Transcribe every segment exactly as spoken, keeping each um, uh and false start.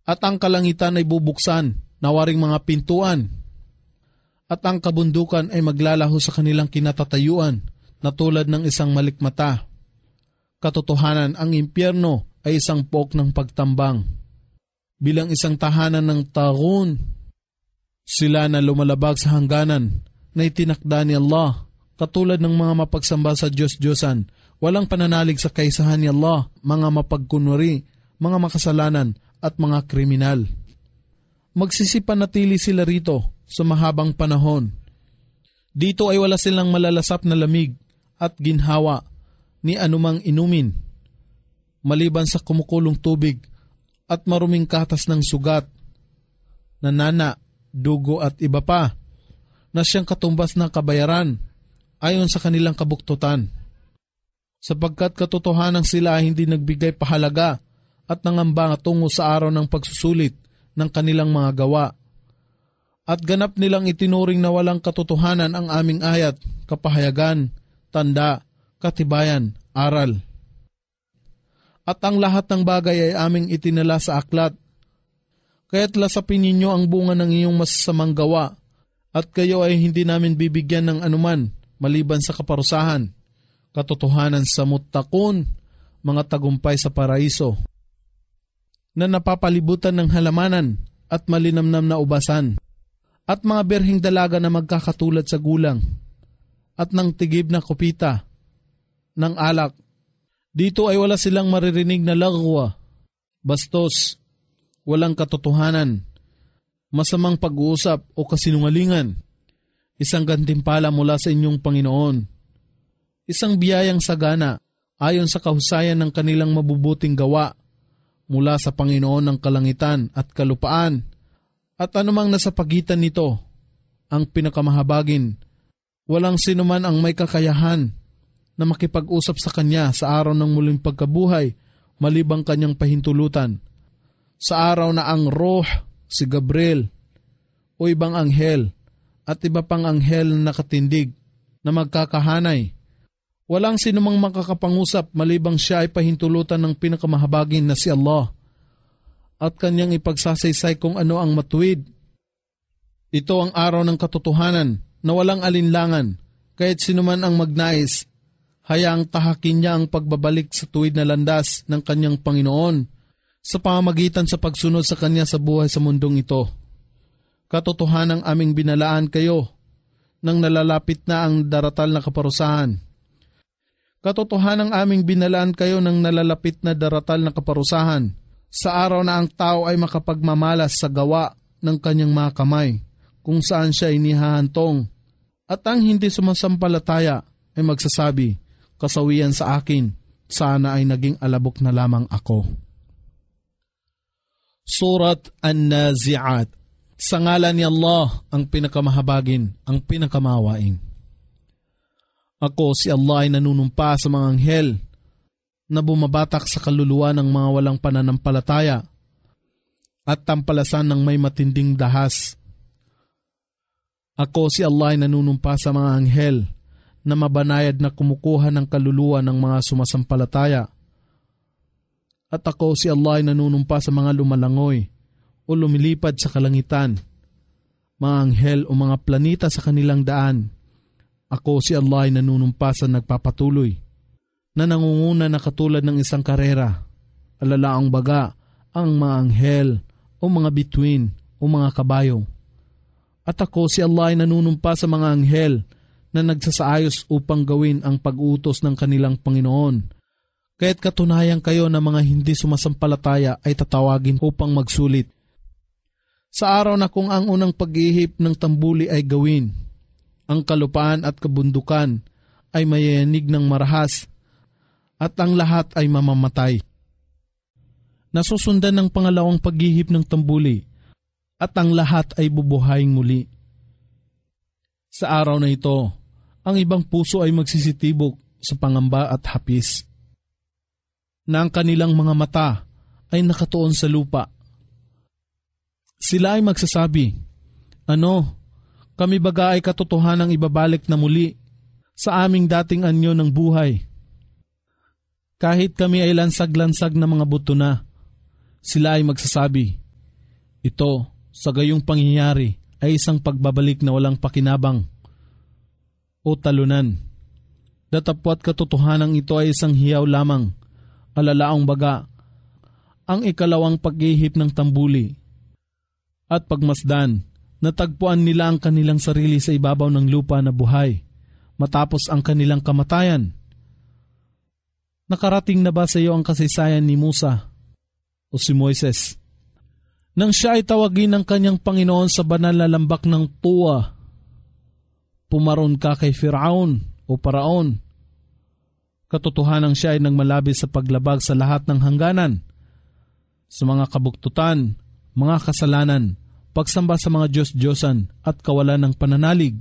At ang kalangitan ay bubuksan na waring mga pintuan. At ang kabundukan ay maglalaho sa kanilang kinatatayuan na tulad ng isang malikmata. Katotohanan, ang impyerno ay isang pook ng pagtambang. Bilang isang tahanan ng tagun, sila na lumalabag sa hangganan na itinakda ni Allah, katulad ng mga mapagsamba sa Diyos-Diyosan, walang pananalig sa kaisahan ni Allah, mga mapagkunwari, mga makasalanan at mga kriminal. Magsisipanatili sila rito sa mahabang panahon. Dito ay wala silang malalasap na lamig at ginhawa ni anumang inumin, maliban sa kumukulong tubig at maruming katas ng sugat, nanana, dugo at iba pa, na siyang katumbas ng kabayaran ayon sa kanilang kabuktutan. Sapagkat katotohanan sila ay hindi nagbigay pahalaga at nangamba tungo sa araw ng pagsusulit ng kanilang mga gawa. At ganap nilang itinuring na walang katotohanan ang aming ayat, kapahayagan, tanda, katibayan, aral. At ang lahat ng bagay ay aming itinala sa aklat. Kaya't lasapin ninyo ang bunga ng iyong masasamang gawa, at kayo ay hindi namin bibigyan ng anuman maliban sa kaparusahan. Katotohanan sa muttaqun, mga tagumpay sa paraiso, na napapalibutan ng halamanan at malinamnam na ubasan, at mga berhing dalaga na magkakatulad sa gulang, at ng tigib na kupita, ng alak. Dito ay wala silang maririnig na lagwa, bastos, walang katotohanan, masamang pag-uusap o kasinungalingan, isang gantimpala mula sa inyong Panginoon, isang biyayang sagana ayon sa kahusayan ng kanilang mabubuting gawa mula sa Panginoon ng kalangitan at kalupaan, at anumang nasa pagitan nito, ang pinakamahabagin. Walang sinuman ang may kakayahan na makipag-usap sa kanya sa araw ng muling pagkabuhay malibang kanyang pahintulutan. Sa araw na ang Roh, si Gabriel, o ibang anghel, at iba pang anghel na nakatindig na magkakahanay, walang sinumang makakapangusap malibang siya ay pahintulutan ng pinakamahabagin na si Allah, at kanyang ipagsasaysay kung ano ang matuwid. Ito ang araw ng katotohanan na walang alinlangan, kahit sinuman ang magnais, hayaang tahakin niya ang pagbabalik sa tuwid na landas ng kanyang Panginoon sa pamamagitan sa pagsunod sa kanya sa buhay sa mundong ito. Katotohanang aming binalaan kayo nang nalalapit na ang daratal na kaparusahan. Katotohanang aming binalaan kayo nang nalalapit na daratal na kaparusahan, sa araw na ang tao ay makapagmamalas sa gawa ng kanyang mga kamay, kung saan siya inihahantong, at ang hindi sumasampalataya ay magsasabi, kasawian sa akin, sana ay naging alabok na lamang ako. Surat An-Nazi'at. Sa ngalan ni Allah, ang pinakamahabagin, ang pinakamawain. Ako, si Allah, ay nanunumpa sa mga anghel na bumabatak sa kaluluwa ng mga walang pananampalataya at tampalasan ng may matinding dahas. Ako, si Allah, ay nanunumpa sa mga anghel na mabanayad na kumukuha ng kaluluwa ng mga sumasampalataya. At ako, si Allah, ay nanunumpa sa mga lumalangoy o lumilipad sa kalangitan, mga anghel o mga planeta sa kanilang daan. Ako, si Allah, ay nanunumpa sa nagpapatuloy, na nangunguna na katulad ng isang karera, alalaang baga, ang mga anghel o mga bituin o mga kabayo. At ako, si Allah, ay nanunumpa sa mga anghel na nagsasaayos upang gawin ang pag-utos ng kanilang Panginoon. Kaya't katunayan kayo na mga hindi sumasampalataya ay tatawagin upang magsulit. Sa araw na kung ang unang pag-ihip ng tambuli ay gawin, ang kalupaan at kabundukan ay mayayanig ng marahas at ang lahat ay mamamatay. Nasusundan ng pangalawang pag-ihip ng tambuli at ang lahat ay bubuhayin muli. Sa araw na ito, ang ibang puso ay magsisitibok sa pangamba at hapis, na ang kanilang mga mata ay nakatuon sa lupa. Sila ay magsasabi, ano, kami baga ay katotohanang ibabalik na muli sa aming dating anyo ng buhay. Kahit kami ay lansag-lansag na mga buto na, sila ay magsasabi, Ito, sa gayong pangyayari, ay isang pagbabalik na walang pakinabang o talunan. Datapwat katotohanan ito ay isang hiyaw lamang, alalaang baga, ang ikalawang paghihip ng tambuli. At pagmasdan, natagpuan nila ang kanilang sarili sa ibabaw ng lupa na buhay, matapos ang kanilang kamatayan. Nakarating na ba sa iyo ang kasaysayan ni Musa o si Moises? Nang siya ay tawagin ng kanyang Panginoon sa banal na lambak ng Tuwa, pumaron ka kay Firaun o Paraon. Katotohanan siya ay nagmalabis sa paglabag sa lahat ng hangganan, sa mga kabuktutan, mga kasalanan, pagsamba sa mga Diyos-Diyosan at kawalan ng pananalig.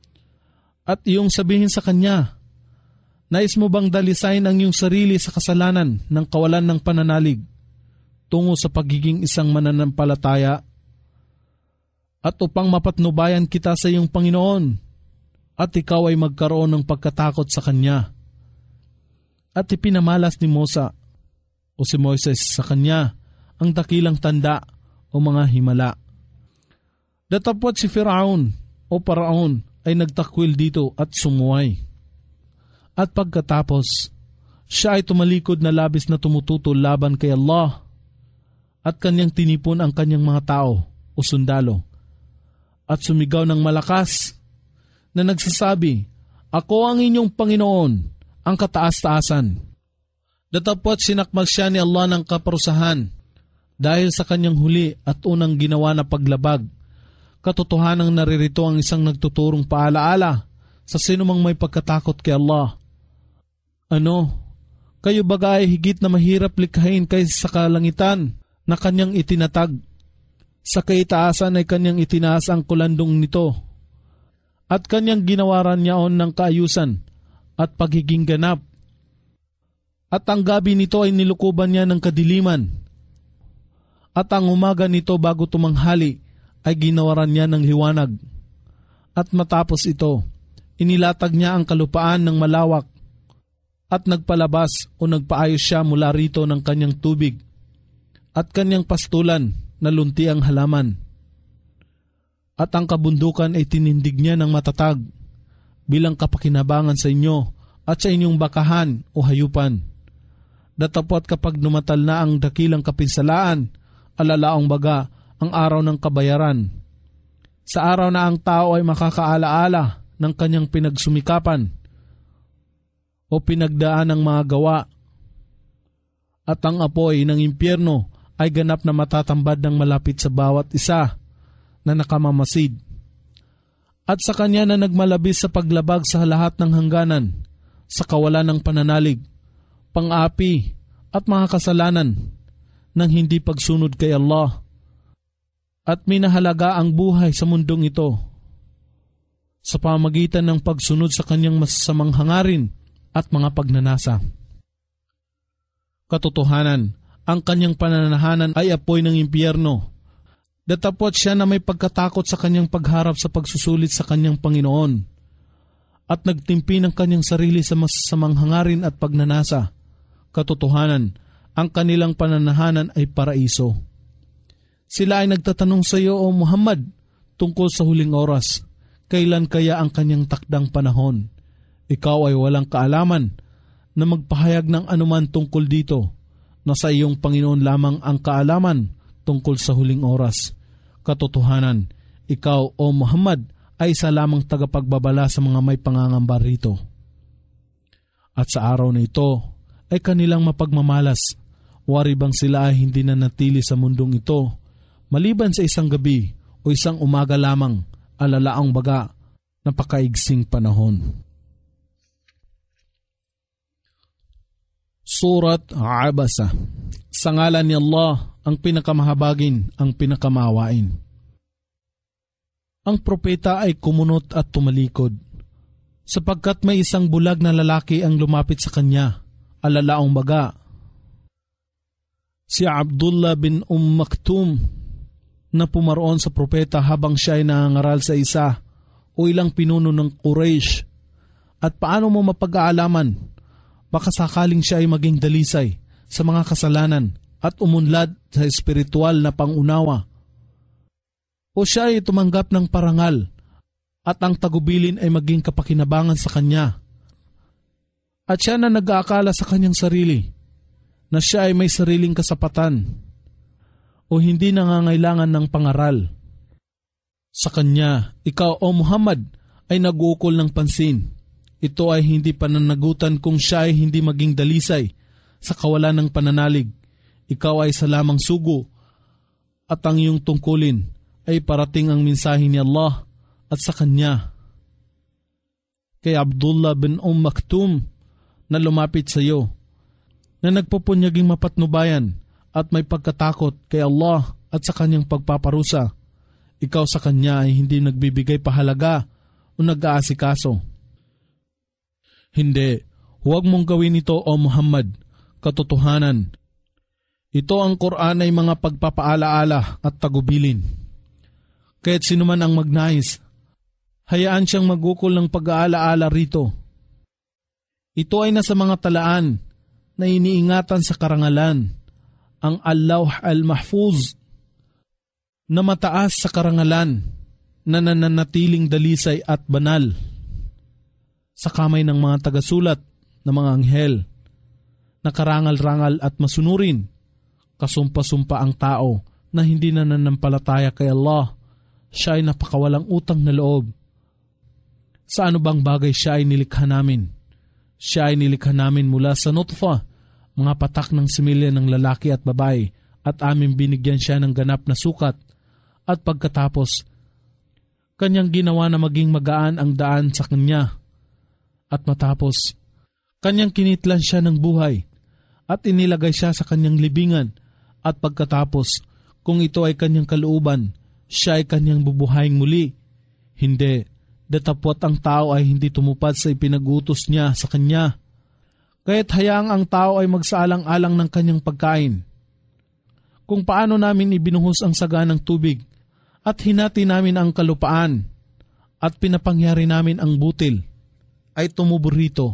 At iyong sabihin sa Kanya, nais mo bang dalisain ang iyong sarili sa kasalanan ng kawalan ng pananalig tungo sa pagiging isang mananampalataya? At upang mapatnubayan kita sa iyong Panginoon, at ikaw ay magkaroon ng pagkatakot sa Kanya. At ipinamalas ni Musa o si Moises sa Kanya ang dakilang tanda o mga himala. Datapwat si Firaun o Paraon ay nagtakwil dito at sumuway. At pagkatapos, siya ay tumalikod na labis na tumututol laban kay Allah at kanyang tinipon ang kanyang mga tao o sundalo at sumigaw ng malakas na nagsasabi, "Ako ang inyong Panginoon, ang kataas-taasan." Datapwat sinakmal siya ni Allah ng kaparusahan dahil sa kanyang huli at unang ginawa na paglabag. Katotohanang naririto ang isang nagtuturong paalaala sa sinumang may pagkatakot kay Allah. Ano? Kayo baga ay higit na mahirap likhain kaysa sa kalangitan na kanyang itinatag. Sa kaitaasan ay kanyang itinaas ang kulandong nito. At kanyang ginawaran niyaon ng kaayusan at pagiging ganap. At ang gabi nito ay nilukuban niya ng kadiliman. At ang umaga nito bago tumanghali ay ginawaran niya ng liwanag. At matapos ito, inilatag niya ang kalupaan ng malawak at nagpalabas o nagpaayos siya mula rito ng kanyang tubig at kanyang pastulan na lunti ang halaman. At ang kabundukan ay tinindig niya ng matatag bilang kapakinabangan sa inyo at sa inyong bakahan o hayupan. Datapwat kapag numatal na ang dakilang kapinsalaan, alalaang baga ang araw ng kabayaran. Sa araw na ang tao ay makakaalaala ng kanyang pinagsumikapan o pinagdaan ng mga gawa. At ang apoy ng impyerno ay ganap na matatambad ng malapit sa bawat isa na nakamamasid. At sa kanya na nagmalabis sa paglabag sa lahat ng hangganan, sa kawalan ng pananalig, pang-api at mga kasalanan ng hindi pagsunod kay Allah. At minahalaga ang buhay sa mundong ito sa pamagitan ng pagsunod sa kanyang masasamang hangarin at mga pagnanasa. Katotohanan, ang kanyang pananahanan ay apoy ng impyerno. Datapwat siya na may pagkatakot sa kanyang pagharap sa pagsusulit sa kanyang Panginoon at nagtimpi ng kanyang sarili sa masasamang hangarin at pagnanasa. Katotohanan, ang kanilang pananahanan ay paraiso. Sila ay nagtatanong sa iyo, O Muhammad, tungkol sa huling oras. Kailan kaya ang kanyang takdang panahon? Ikaw ay walang kaalaman na magpahayag ng anuman tungkol dito, na sa iyong Panginoon lamang ang kaalaman tungkol sa huling oras. Katotohanan, ikaw, O Muhammad, ay isa lamang tagapagbabala sa mga may pangangamba rito. At sa araw na ito ay kanilang mapagmamalas. Wari bang sila ay hindi na natili sa mundong ito, maliban sa isang gabi o isang umaga lamang, alalaang baga, napakaigsing panahon. Surat Abasa. Sa ngalan ni Allah, ang pinakamahabagin, ang pinakamaawain. Ang propeta ay kumunot at tumalikod, sapagkat may isang bulag na lalaki ang lumapit sa kanya, alalaong baga. Si Abdullah bin Umm Maktum na pumaroon sa propeta habang siya ay nangangaral sa isa o ilang pinuno ng Quraysh. At paano mo mapag-aalaman? Baka sakaling siya ay maging dalisay sa mga kasalanan at umunlad sa espiritual na pangunawa o siya ay tumanggap ng parangal at ang tagubilin ay maging kapakinabangan sa kanya. At siya na nag-aakala sa kanyang sarili na siya ay may sariling kasapatan o hindi nangangailangan ng pangaral. Sa kanya, ikaw o Muhammad ay nag-uukol ng pansin. Ito ay hindi pananagutan kung siya ay hindi maging dalisay sa kawalan ng pananalig. Ikaw ay sa lamang sugo at ang iyong tungkulin ay parating ang mensahe ni Allah at sa kanya. Kay Abdullah bin Umm Maktum na lumapit sa iyo, na nagpupunyaging mapatnubayan at may pagkatakot kay Allah at sa kanyang pagpaparusa, ikaw sa kanya ay hindi nagbibigay pahalaga o nag-aasikaso. Hindi, huwag mong gawin ito o Muhammad, katotohanan. Ito ang Quran ay mga pagpapaalaala at tagubilin. Kaya't sino man ang magnais, hayaan siyang magukol ng pag-aalaala rito. Ito ay nasa mga talaan na iniingatan sa karangalan, ang Al-Lawh Al-Mahfuz, na mataas sa karangalan, na nananatiling dalisay at banal, sa kamay ng mga tagasulat na mga anghel, na karangal-rangal at masunurin, kasumpa-sumpa ang tao na hindi na nanampalataya kay Allah, siya ay napakawalang utang na loob. Sa ano bang bagay siya ay nilikha namin? Siya ay nilikha namin mula sa nutfa, mga patak ng similya ng lalaki at babae, at aming binigyan siya ng ganap na sukat, at pagkatapos, kanyang ginawa na maging magaan ang daan sa kanya. At matapos, kanyang kinitlan siya ng buhay, at inilagay siya sa kanyang libingan, at pagkatapos, kung ito ay kanyang kalooban, siya ay kanyang bubuhayin muli. Hindi, datapwat ang tao ay hindi tumupad sa ipinag-utos niya sa kanya. Kaya't hayaang ang tao ay magsaalang-alang ng kanyang pagkain. Kung paano namin ibinuhos ang saga ng tubig, at hinati namin ang kalupaan, at pinapangyari namin ang butil, ay tumubo rito.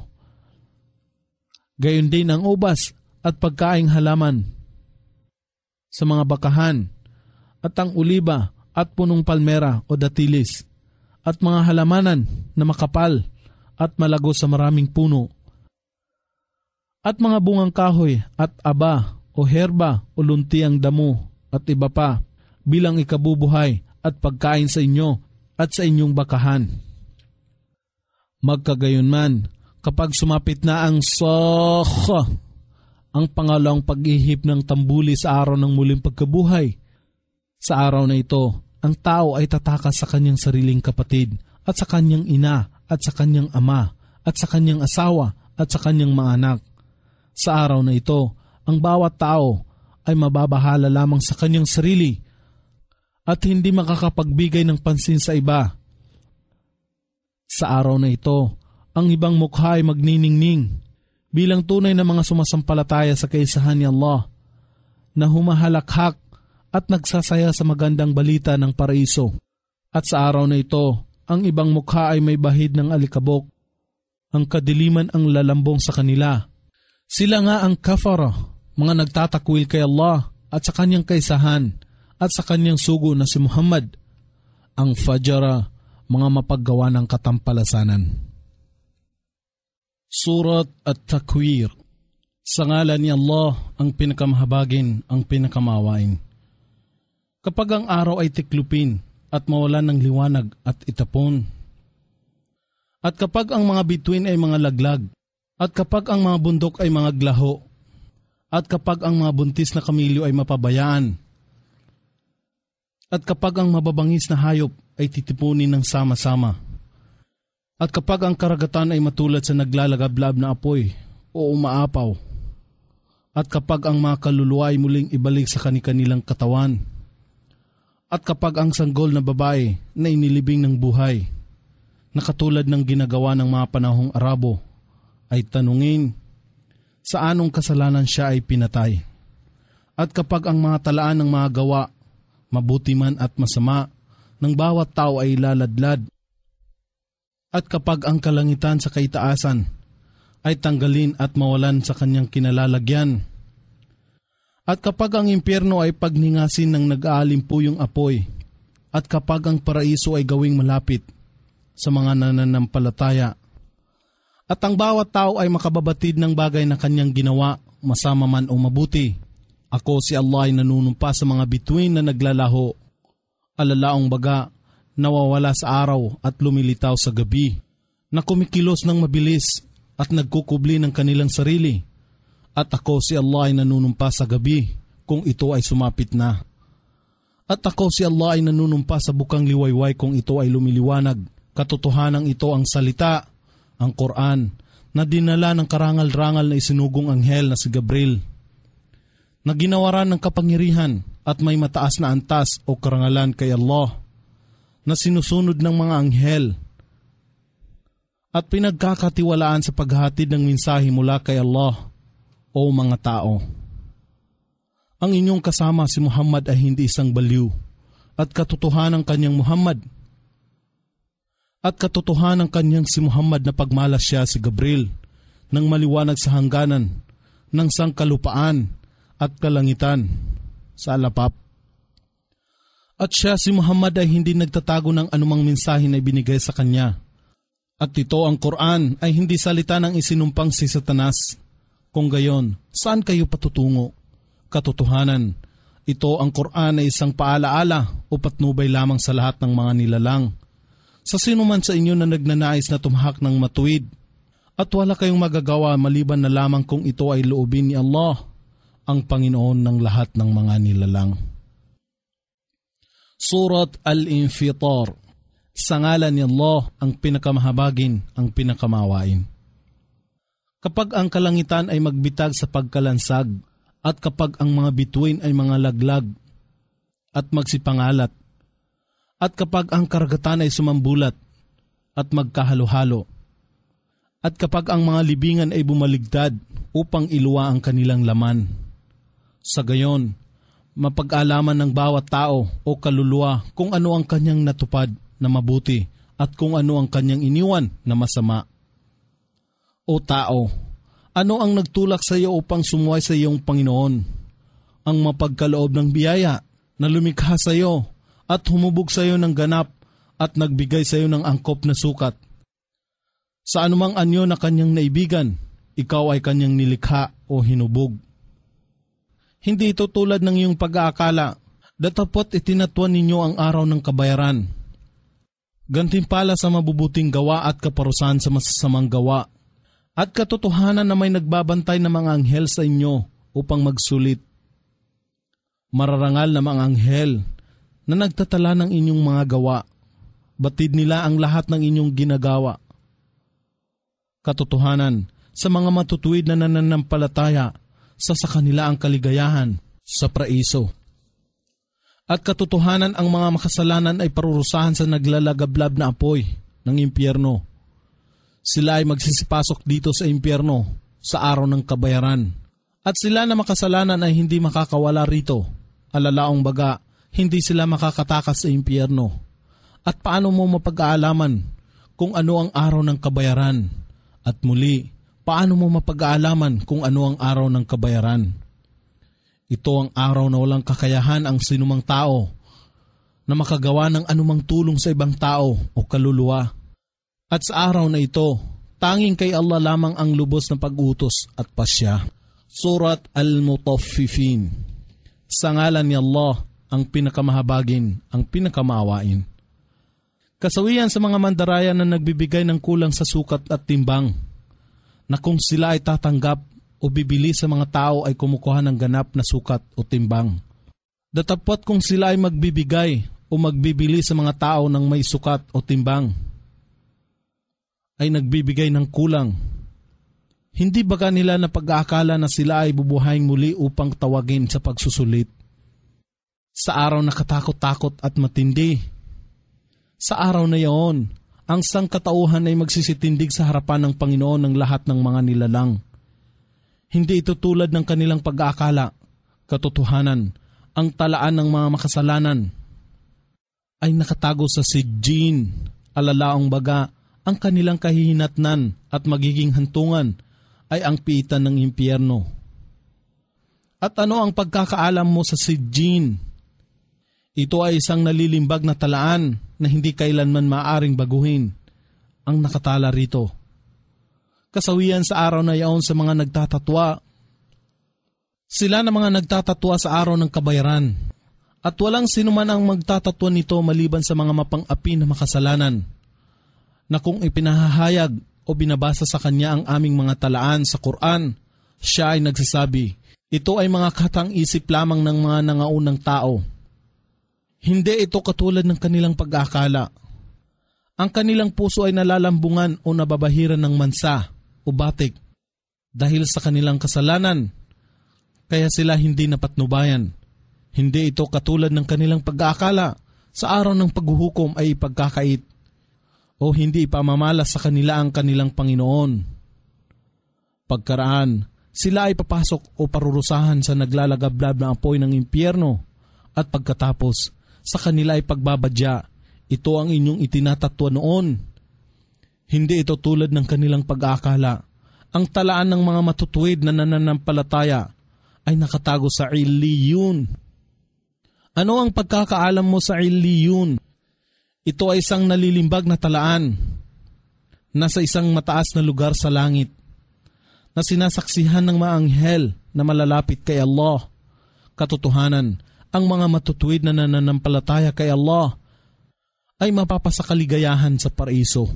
Gayon din ang ubas at pagkaing halaman sa mga bakahan, at ang uliba at punong palmera o datilis, at mga halamanan na makapal at malago sa maraming puno, at mga bungang kahoy at aba o herba o luntiang damo at iba pa bilang ikabubuhay at pagkain sa inyo at sa inyong bakahan. Magkagayon man, kapag sumapit na ang Sakh, ang pangalawang paghihip ng tambuli sa araw ng muling pagkabuhay, sa araw na ito, ang tao ay tatakas sa kanyang sariling kapatid at sa kanyang ina at sa kanyang ama at sa kanyang asawa at sa kanyang mga anak. Sa araw na ito, ang bawat tao ay mababahala lamang sa kanyang sarili at hindi makakapagbigay ng pansin sa iba. Sa araw na ito, ang ibang mukha ay magniningning bilang tunay na mga sumasampalataya sa kaisahan ni Allah na humahalakhak at nagsasaya sa magandang balita ng paraiso. At sa araw na ito, ang ibang mukha ay may bahid ng alikabok. Ang kadiliman ang lalambong sa kanila. Sila nga ang kafara, mga nagtatakwil kay Allah at sa kanyang kaisahan at sa kanyang sugo na si Muhammad. Ang fajara, mga mapaggawa ng katampalasanan. Surat At-Takwir. Sa ngalan ni Allah, ang pinakamahabagin, ang pinakamawain. Kapag ang araw ay tiklupin at mawalan ng liwanag at itapon, at kapag ang mga bituin ay mga laglag, at kapag ang mga bundok ay mga glaho, at kapag ang mga buntis na kamilyo ay mapabayaan, at kapag ang mababangis na hayop ay titipunin ng sama-sama, at kapag ang karagatan ay matulad sa naglalagablab na apoy o umaapaw, at kapag ang mga kaluluwa ay muling ibalik sa kani-kanilang katawan, at kapag ang sanggol na babae na inilibing ng buhay, na katulad ng ginagawa ng mga panahong Arabo, ay tanungin, sa anong kasalanan siya ay pinatay? At kapag ang mga talaan ng mga gawa, mabuti man at masama, ng bawat tao ay laladlad, at kapag ang kalangitan sa kaitaasan ay tanggalin at mawalan sa kanyang kinalalagyan, at kapag ang impyerno ay pagningasin ng nag-aalimpuyong apoy, at kapag ang paraiso ay gawing malapit sa mga nananampalataya. At ang bawat tao ay makababatid ng bagay na kanyang ginawa, masama man o mabuti. Ako si Allah ay nanunumpa sa mga bituin na naglalaho, alalaong baga, nawawala sa araw at lumilitaw sa gabi, na kumikilos ng mabilis at nagkukubli ng kanilang sarili. At ako si Allah ay nanunumpa sa gabi kung ito ay sumapit na. At ako si Allah ay nanunumpa sa bukang liwayway kung ito ay lumiliwanag. Katotohanan ito ang salita, ang Quran, na dinala ng karangal-rangal na isinugong anghel na si Gabriel, na ginawaran ng kapangyarihan at may mataas na antas o karangalan kay Allah, na sinusunod ng mga anghel at pinagkakatiwalaan sa paghatid ng mensahe mula kay Allah. O mga tao, ang inyong kasama si Muhammad ay hindi isang baliw, at katotohanan kanyang Muhammad, at katotohanan kanyang si Muhammad na pagmalas siya si Gabriel ng maliwanag sa hangganan ng sangkalupaan at kalangitan sa alapap. At siya si Muhammad ay hindi nagtatago ng anumang mensahe na ibinigay sa kanya. At ito ang Quran ay hindi salita ng isinumpang si Satanas. Kung gayon, saan kayo patutungo? Katotohanan, ito ang Quran ay isang paalaala o patnubay lamang sa lahat ng mga nilalang. Sa sino man sa inyo na nagnanais na tumahak ng matuwid, at wala kayong magagawa maliban na lamang kung ito ay loobin ni Allah, ang Panginoon ng lahat ng mga nilalang. Surat Al-Infitar. Sa ngalan ni Allah, ang pinakamahabagin, ang pinakamawain. Kapag ang kalangitan ay magbitag sa pagkalansag, at kapag ang mga bituin ay mga laglag at magsipangalat, at kapag ang karagatan ay sumambulat at magkahalo-halo, at kapag ang mga libingan ay bumaligtad upang iluwa ang kanilang laman. Sa gayon, mapag-alaman ng bawat tao o kaluluwa kung ano ang kanyang natupad na mabuti at kung ano ang kanyang iniwan na masama. O tao, ano ang nagtulak sa iyo upang sumuway sa iyong Panginoon? Ang mapagkaloob ng biyaya na lumikha sa iyo at humubog sa iyo ng ganap at nagbigay sa iyo ng angkop na sukat. Sa anumang anyo na kanyang naibigan, ikaw ay kanyang nilikha o hinubog. Hindi ito tulad ng iyong pag-aakala, datapot itinatuan ninyo ang araw ng kabayaran. Gantimpala sa mabubuting gawa at kaparusahan sa masasamang gawa. At katotohanan na may nagbabantay na mga anghel sa inyo upang magsulit. Mararangal na mga anghel na nagtatala ng inyong mga gawa. Batid nila ang lahat ng inyong ginagawa. Katotohanan, sa mga matutuwid na nananampalataya, sa sa kanila ang kaligayahan sa paraiso. At katotohanan, ang mga makasalanan ay parurusahan sa naglalagablab na apoy ng impyerno. Sila ay magsisipasok dito sa impyerno sa araw ng kabayaran. At sila na makasalanan ay hindi makakawala rito. Alalaong baga, hindi sila makakatakas sa impyerno. At paano mo mapag-aalaman kung ano ang araw ng kabayaran? At muli, paano mo mapag-aalaman kung ano ang araw ng kabayaran? Ito ang araw na walang kakayahan ang sinumang tao na makagawa ng anumang tulong sa ibang tao o kaluluwa. At sa araw na ito, tanging kay Allah lamang ang lubos na pag-utos at pasya. Surat Al-Mutaffifin. Sa ngalan ni Allah, ang pinakamahabagin, ang pinakamaawain. Kasawian sa mga mandaraya na nagbibigay ng kulang sa sukat at timbang, na kung sila ay tatanggap o bibili sa mga tao ay kumukuha ng ganap na sukat o timbang. Datapot kung sila ay magbibigay o magbibili sa mga tao ng may sukat o timbang, ay nagbibigay ng kulang. Hindi baga nila na pag-aakala na sila ay bubuhayin muli upang tawagin sa pagsusulit? Sa araw na katakot-takot at matindi, sa araw na iyon, ang sangkatauhan ay magsisitindig sa harapan ng Panginoon ng lahat ng mga nilalang. Hindi ito tulad ng kanilang pag-aakala. Katotohanan, ang talaan ng mga makasalanan ay nakatago sa Sijjin, alalaong baga, ang kanilang kahihinatnan at magiging hantungan ay ang piitan ng impyerno. At ano ang pagkakaalam mo sa Sijjin? Ito ay isang nalilimbag na talaan na hindi kailanman maaring baguhin ang nakatala rito. Kasawian sa araw na yaon sa mga nagtatatwa. Sila na mga nagtatatwa sa araw ng kabayaran. At walang sinuman ang magtatatwa nito maliban sa mga mapang-api na makasalanan, na kung ipinahahayag o binabasa sa kanya ang aming mga talaan sa Quran, siya ay nagsasabi, ito ay mga katang-isip lamang ng mga nangaunang tao. Hindi ito katulad ng kanilang pag-aakala. Ang kanilang puso ay nalalambungan o nababahiran ng mansa o batik dahil sa kanilang kasalanan, kaya sila hindi napatnubayan. Hindi ito katulad ng kanilang pag-aakala, sa araw ng paghuhukom ay ipagkakait o hindi ipamamalas sa kanila ang kanilang Panginoon. Pagkaraan, sila ay papasok o parurusahan sa naglalagablab na apoy ng impyerno at pagkatapos, sa kanila ay pagbabadya. Ito ang inyong itinatatwa noon. Hindi ito tulad ng kanilang pag-aakala. Ang talaan ng mga matutuwid na nananampalataya ay nakatago sa Illiyun. Ano ang pagkakaalam mo sa Illiyun? Ito ay isang nalilimbag na talaan. Nasa isang mataas na lugar sa langit na sinasaksihan ng mga anghel na malalapit kay Allah. Katotohanan, ang mga matutuwid na nananampalataya kay Allah ay mapapasakaligayahan sa paraiso.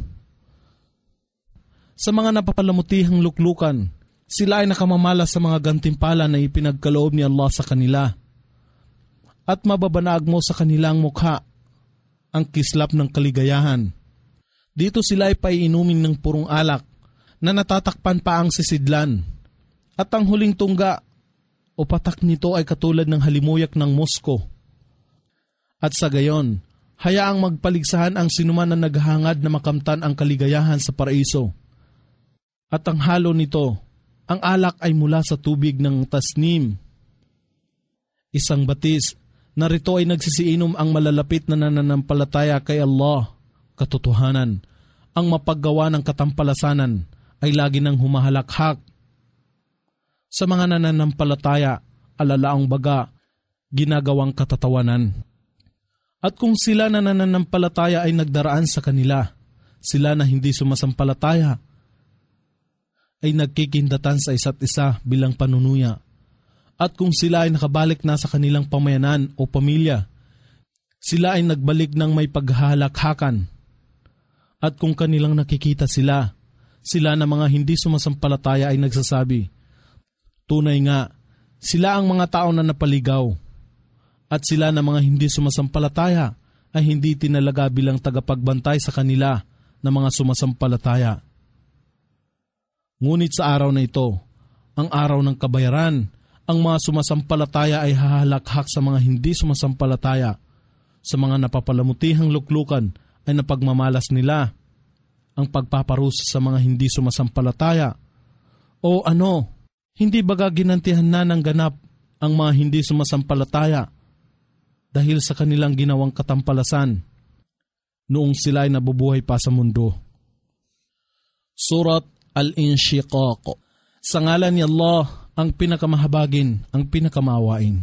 Sa mga napapalamutihang luklukan, sila ay nakamamalas sa mga gantimpala na ipinagkaloob ni Allah sa kanila. At mababanag mo sa kanilang mukha ang kislap ng kaligayahan. Dito sila ay paiinumin ng purong alak na natatakpan pa ang sisidlan. At ang huling tungga o patak nito ay katulad ng halimuyak ng musko. At sa gayon, hayaang magpaligsahan ang sinuman na naghahangad na makamtan ang kaligayahan sa paraiso. At ang halo nito, ang alak ay mula sa tubig ng tasnim. Isang batis, narito ay nagsisiinom ang malalapit na nananampalataya kay Allah. Katotohanan, ang mapaggawa ng katampalasanan ay lagi nang humahalakhak. Sa mga nananampalataya, alalaang baga, ginagawang katatawanan. At kung sila na nananampalataya ay nagdaraan sa kanila, sila na hindi sumasampalataya ay nagkikindatan sa isa't isa bilang panunuya. At kung sila ay nakabalik na sa kanilang pamayanan o pamilya, sila ay nagbalik ng may paghahalakhakan. At kung kanilang nakikita sila, sila na mga hindi sumasampalataya ay nagsasabi, tunay nga, sila ang mga tao na napaligaw. At sila na mga hindi sumasampalataya ay hindi tinalaga bilang tagapagbantay sa kanila na mga sumasampalataya. Ngunit sa araw na ito, ang araw ng kabayaran, ang mga sumasampalataya ay hahalakhak sa mga hindi sumasampalataya. Sa mga napapalamutihang luklukan ay napagmamalas nila ang pagpaparusa sa mga hindi sumasampalataya. O ano, hindi baga ginantihan na ng ganap ang mga hindi sumasampalataya dahil sa kanilang ginawang katampalasan noong sila ay nabubuhay pa sa mundo. Surat Al-Inshiqaq. Sa ngalan ni Allah, ang pinakamahabagin, ang pinakamaawain.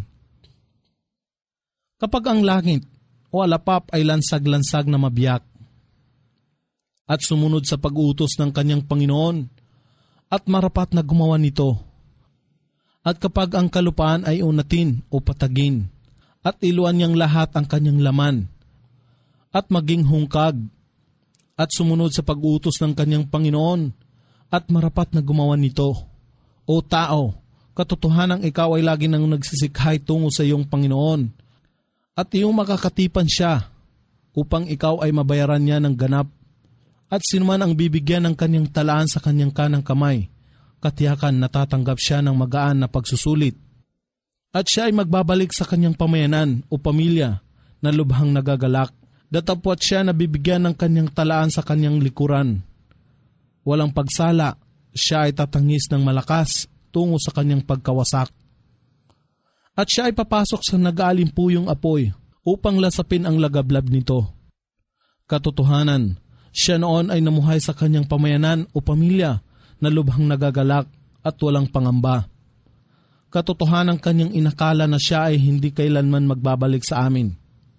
Kapag ang langit o alapap ay lansag-lansag na mabiyak at sumunod sa pag-utos ng kanyang Panginoon at marapat na gumawa nito, at kapag ang kalupaan ay unatin o patagin at iluan niyang lahat ang kanyang laman at maging hungkag at sumunod sa pag-utos ng kanyang Panginoon at marapat na gumawa nito, o tao, katotohanang ikaw ay lagi nang nagsisikhay tungo sa iyong Panginoon at iyong makakatipan siya upang ikaw ay mabayaran niya ng ganap at sinuman ang bibigyan ng kanyang talaan sa kanyang kanang kamay, katiyakan natatanggap siya ng magaan na pagsusulit. At siya ay magbabalik sa kanyang pamayanan o pamilya na lubhang nagagalak, datapwat siya na bibigyan ng kanyang talaan sa kanyang likuran. Walang pagsala, siya ay tatangis ng malakas tungo sa kanyang pagkawasak. At siya ay papasok sa nag-aalimpuyong apoy upang lasapin ang lagablab nito. Katotohanan, siya noon ay namuhay sa kanyang pamayanan o pamilya na lubhang nagagalak at walang pangamba. Katotohanan kanyang inakala na siya ay hindi kailanman magbabalik sa amin.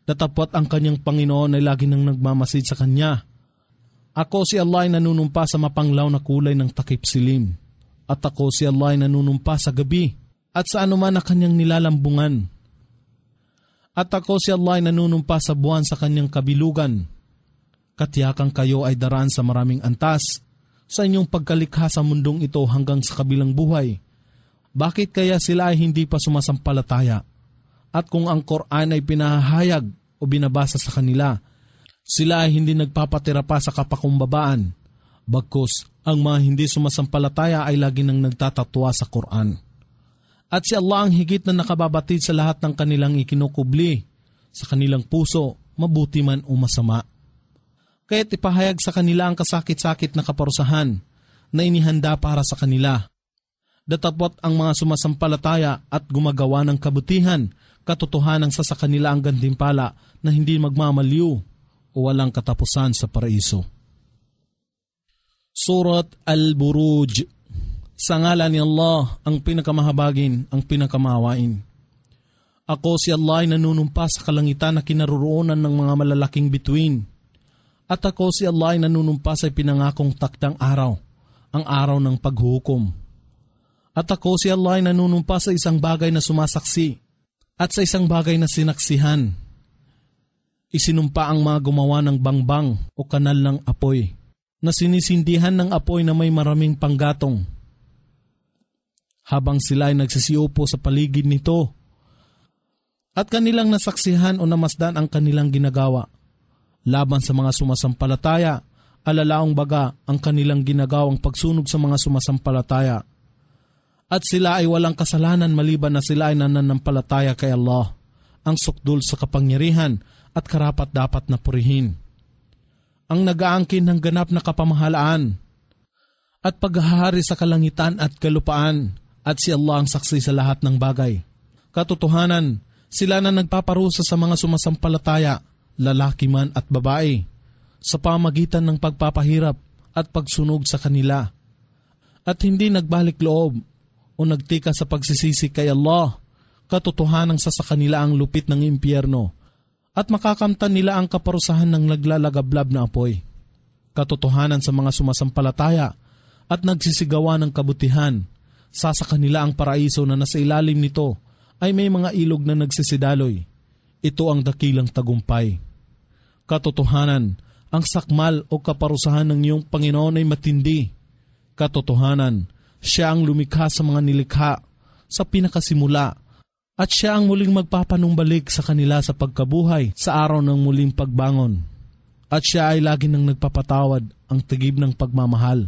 Datapwat ang kanyang Panginoon ay lagi nang nagmamasid sa kanya. Ako si Allah ay nanunumpa sa mapanglaw na kulay ng takip silim. At ako si Allah ay nanunumpa sa gabi at sa anuman na kanyang nilalambungan. At ako si Allah ay nanunumpa sa buwan sa kanyang kabilugan. Katiyakang kayo ay daraan sa maraming antas sa inyong pagkalikha sa mundong ito hanggang sa kabilang buhay. Bakit kaya sila ay hindi pa sumasampalataya? At kung ang Quran ay pinahahayag o binabasa sa kanila, sila ay hindi nagpapatira pa sa kapakumbabaan. Bagkus, ang mga hindi sumasampalataya ay lagi nang nagtatatwa sa Quran. At si Allah ang higit na nakababatid sa lahat ng kanilang ikinukubli, sa kanilang puso, mabuti man o masama. Kaya't ipahayag sa kanila ang kasakit-sakit na kaparusahan na inihanda para sa kanila. Datapwat ang mga sumasampalataya at gumagawa ng kabutihan, katotohanan sa sa kanila ang gantimpala na hindi magmamaliw o walang katapusan sa paraiso. Surat Al-Buruj. Sa ngalan ni Allah, ang pinakamahabagin, ang pinakamahawain. Ako si Allah ay nanunumpa sa kalangitan na kinaroroonan ng mga malalaking bituin. At ako si Allah ay nanunumpa sa pinangakong takdang araw, ang araw ng paghuhukom. At ako si Allah ay nanunumpa sa isang bagay na sumasaksi at sa isang bagay na sinaksihan. Isinumpa ang mga gumawa ng bangbang o kanal ng apoy, na sinisindihan ng apoy na may maraming panggatong. Habang sila ay nagsisiupo sa paligid nito, at kanilang nasaksihan o namasdan ang kanilang ginagawa. Laban sa mga sumasampalataya, alalaong baga ang kanilang ginagawang pagsunog sa mga sumasampalataya. At sila ay walang kasalanan maliban na sila ay nananampalataya kay Allah, ang sukdul sa kapangyarihan at karapat dapat na purihin. Ang nag-aangkin ng ganap na kapamahalaan at paghahari sa kalangitan at kalupaan, at si Allah ang saksi sa lahat ng bagay. Katotohanan, sila na nagpaparusa sa mga sumasampalataya, lalaki man at babae, sa pamagitan ng pagpapahirap at pagsunog sa kanila, at hindi nagbalik loob o nagtika sa pagsisisi kay Allah. Katotohanan sa sa kanila ang lupit ng impyerno, at makakamtan nila ang kaparusahan ng naglalagablab na apoy. Katotohanan sa mga sumasampalataya at nagsisigawa ng kabutihan, sa sa kanila ang paraiso na nasa ilalim nito ay may mga ilog na nagsisidaloy. Ito ang dakilang tagumpay. Katotohanan, ang sakmal o kaparusahan ng iyong Panginoon ay matindi. Katotohanan, siya ang lumikha sa mga nilikha sa pinakasimula, at siya ang muling magpapanumbalik sa kanila sa pagkabuhay sa araw ng muling pagbangon. At siya ay lagi nang nagpapatawad, ang tigib ng pagmamahal.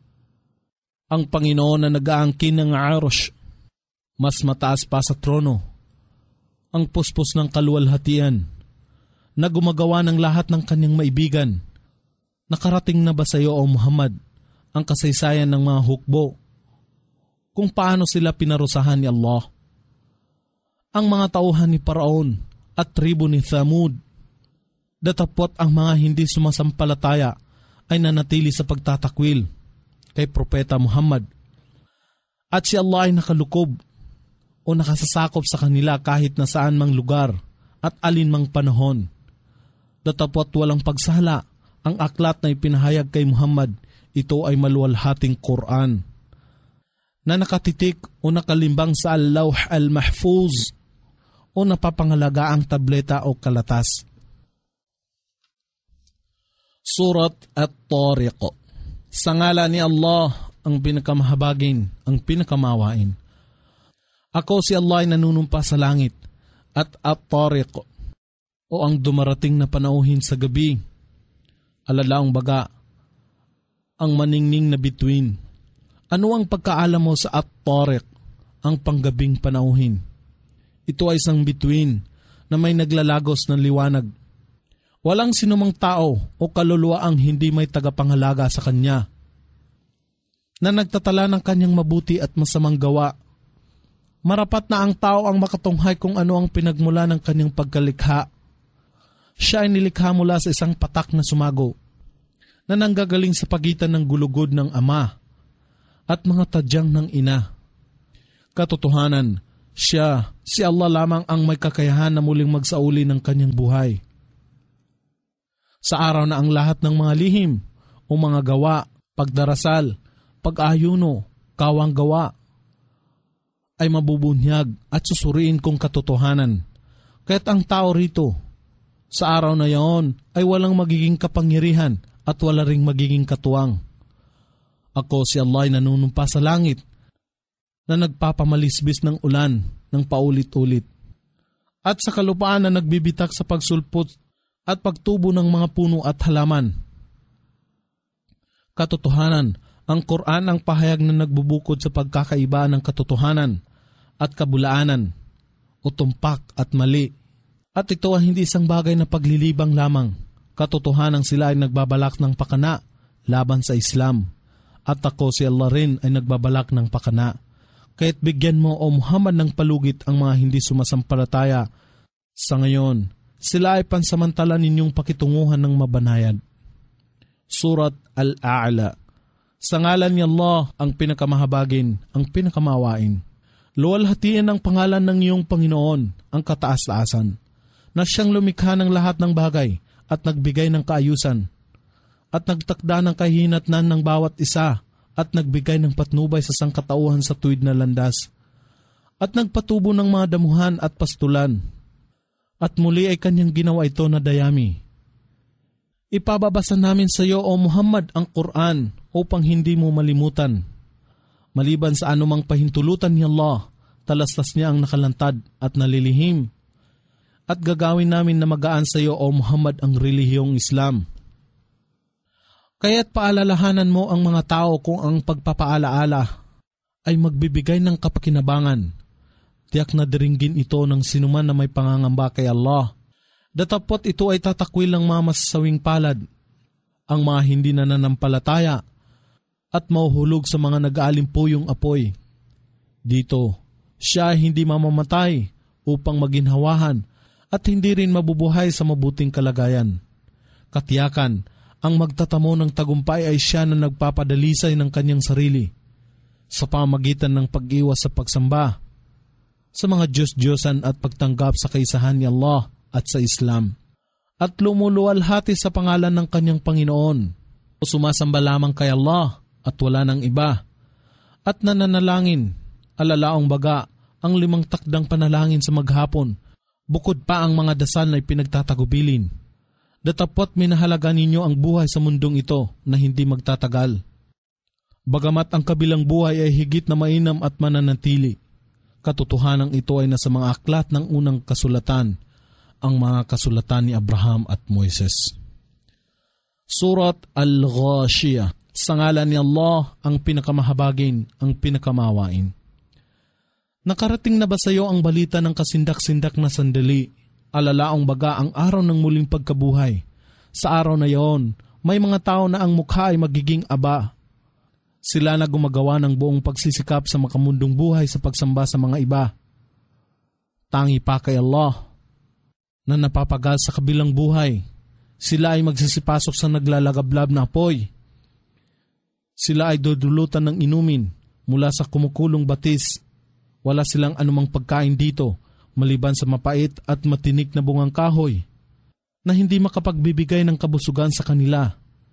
Ang Panginoon na nag-aangkin ng arush, mas mataas pa sa trono, ang puspos ng kaluwalhatian, na gumagawa ng lahat ng kanyang maibigan. Nakarating na ba sa iyo, O Muhammad, ang kasaysayan ng mga hukbo, kung paano sila pinarusahan ni Allah? Ang mga tauhan ni Paraon at tribo ni Thamud, datapwat ang mga hindi sumasampalataya ay nanatili sa pagtatakwil kay Propeta Muhammad, at si Allah ay nakalukob o nakasasakop sa kanila kahit na saan mang lugar at alin mang panahon. Datapwat walang pagsala ang aklat na ipinahayag kay Muhammad, ito ay maluwalhating Quran na nakatitik o nakalimbang sa Al-Lawh Al-Mahfuz o napapangalaga ang tableta o kalatas. Surat At-Tariq. Sa ngalan ni Allah, ang pinakamahabagin, ang pinakamawain. Ako si Allah ay nanunumpa sa langit, at At-Tariq, o ang dumarating na panauhin sa gabi. Alalaong baga, ang maningning na bituin. Ano ang pagkaalam mo sa At-Tariq, ang panggabing panauhin? Ito ay isang bituin na may naglalagos ng liwanag. Walang sinumang tao o kaluluwa ang hindi may tagapangalaga sa kanya, na nagtatala ng kanyang mabuti at masamang gawa. Marapat na ang tao ang makatunghay kung ano ang pinagmula ng kanyang pagkalikha. Siya ay nilikha mula sa isang patak na sumago, na nanggagaling sa pagitan ng gulugod ng ama at mga tadyang ng ina. Katotohanan, Siya, si Allah lamang ang may kakayahan na muling magsauli ng kanyang buhay. Sa araw na ang lahat ng mga lihim o mga gawa, pagdarasal, pag-ayuno, kawang gawa, ay mabubunyag at susuriin kong katotohanan. Kaya't ang tao rito, sa araw na yaon ay walang magiging kapangyarihan at wala ring magiging katuwang. Ako si Allah ay nanunumpa sa langit na nagpapamalisbis ng ulan ng paulit-ulit at sa kalupaan na nagbibitak sa pagsulpot at pagtubo ng mga puno at halaman. Katotohanan, ang Quran ang pahayag na nagbubukod sa pagkakaiba ng katotohanan at kabulaanan o tumpak at mali. At ito ay hindi isang bagay na paglilibang lamang. Katotohanan sila ay nagbabalak ng pakana laban sa Islam. At ako si Allah rin ay nagbabalak ng pakana. Kaya't bigyan mo o Muhammad ng palugit ang mga hindi sumasampalataya. Sa ngayon, sila ay pansamantala ninyong pakitunguhan ng mabanayad. Surat Al-A'la. Sa ngalan ni Allah ang pinakamahabagin, ang pinakamawain. Luwalhatian ang pangalan ng iyong Panginoon, ang kataas-taasan, na siyang lumikha ng lahat ng bagay at nagbigay ng kaayusan, at nagtakda ng kahinatnan ng bawat isa, at nagbigay ng patnubay sa sangkatauhan sa tuwid na landas, at nagpatubo ng mga damuhan at pastulan, at muli ay kanyang ginawa ito na dayami. Ipababasa namin sa iyo, O Muhammad, ang Quran upang hindi mo malimutan. Maliban sa anumang pahintulutan ni Allah, talastas niya ang nakalantad at nalilihim. At gagawin namin na magaan sa iyo, O Muhammad, ang relihiyong Islam. Kaya't paalalahanan mo ang mga tao kung ang pagpapaalaala ay magbibigay ng kapakinabangan. Tiyak na diringgin ito ng sinuman na may pangangamba kay Allah. Datapot ito ay tatakwil ng mga masasawing palad, ang mga hindi nananampalataya, at mauhulog sa mga nag-aalimpuyong apoy. Dito, siya ay hindi mamamatay upang maginhawahan at hindi rin mabubuhay sa mabuting kalagayan. Katiyakan, ang magtatamo ng tagumpay ay siya na nagpapadalisay ng kanyang sarili sa pamagitan ng pag-iwas sa pagsamba sa mga Diyos-Diyosan at pagtanggap sa kaisahan ni Allah at sa Islam, at lumuluwalhati sa pangalan ng kanyang Panginoon o sumasamba lamang kay Allah at wala ng iba, at nananalangin, alalaong baga, ang limang takdang panalangin sa maghapon, bukod pa ang mga dasal na ipinagtatagubilin. Datapot minahalaga ninyo ang buhay sa mundong ito na hindi magtatagal. Bagamat ang kabilang buhay ay higit na mainam at mananatili, katotohanan ito ay nasa mga aklat ng unang kasulatan, ang mga kasulatan ni Abraham at Moises. Surat Al-Ghashiyah. Sa ngalan ni Allah ang pinakamahabagin, ang pinakamawain. Nakarating na ba sa iyo ang balita ng kasindak-sindak na sandali? Alalaong baga ang araw ng muling pagkabuhay. Sa araw na iyon, may mga tao na ang mukha ay magiging aba. Sila na gumagawa ng buong pagsisikap sa makamundong buhay sa pagsamba sa mga iba. Tangi pa kay Allah na napapagal sa kabilang buhay. Sila ay magsisipasok sa naglalagablab na apoy. Sila ay dudulutan ng inumin mula sa kumukulong batis. Wala silang anumang pagkain dito maliban sa mapait at matinik na bungang kahoy na hindi makapagbibigay ng kabusugan sa kanila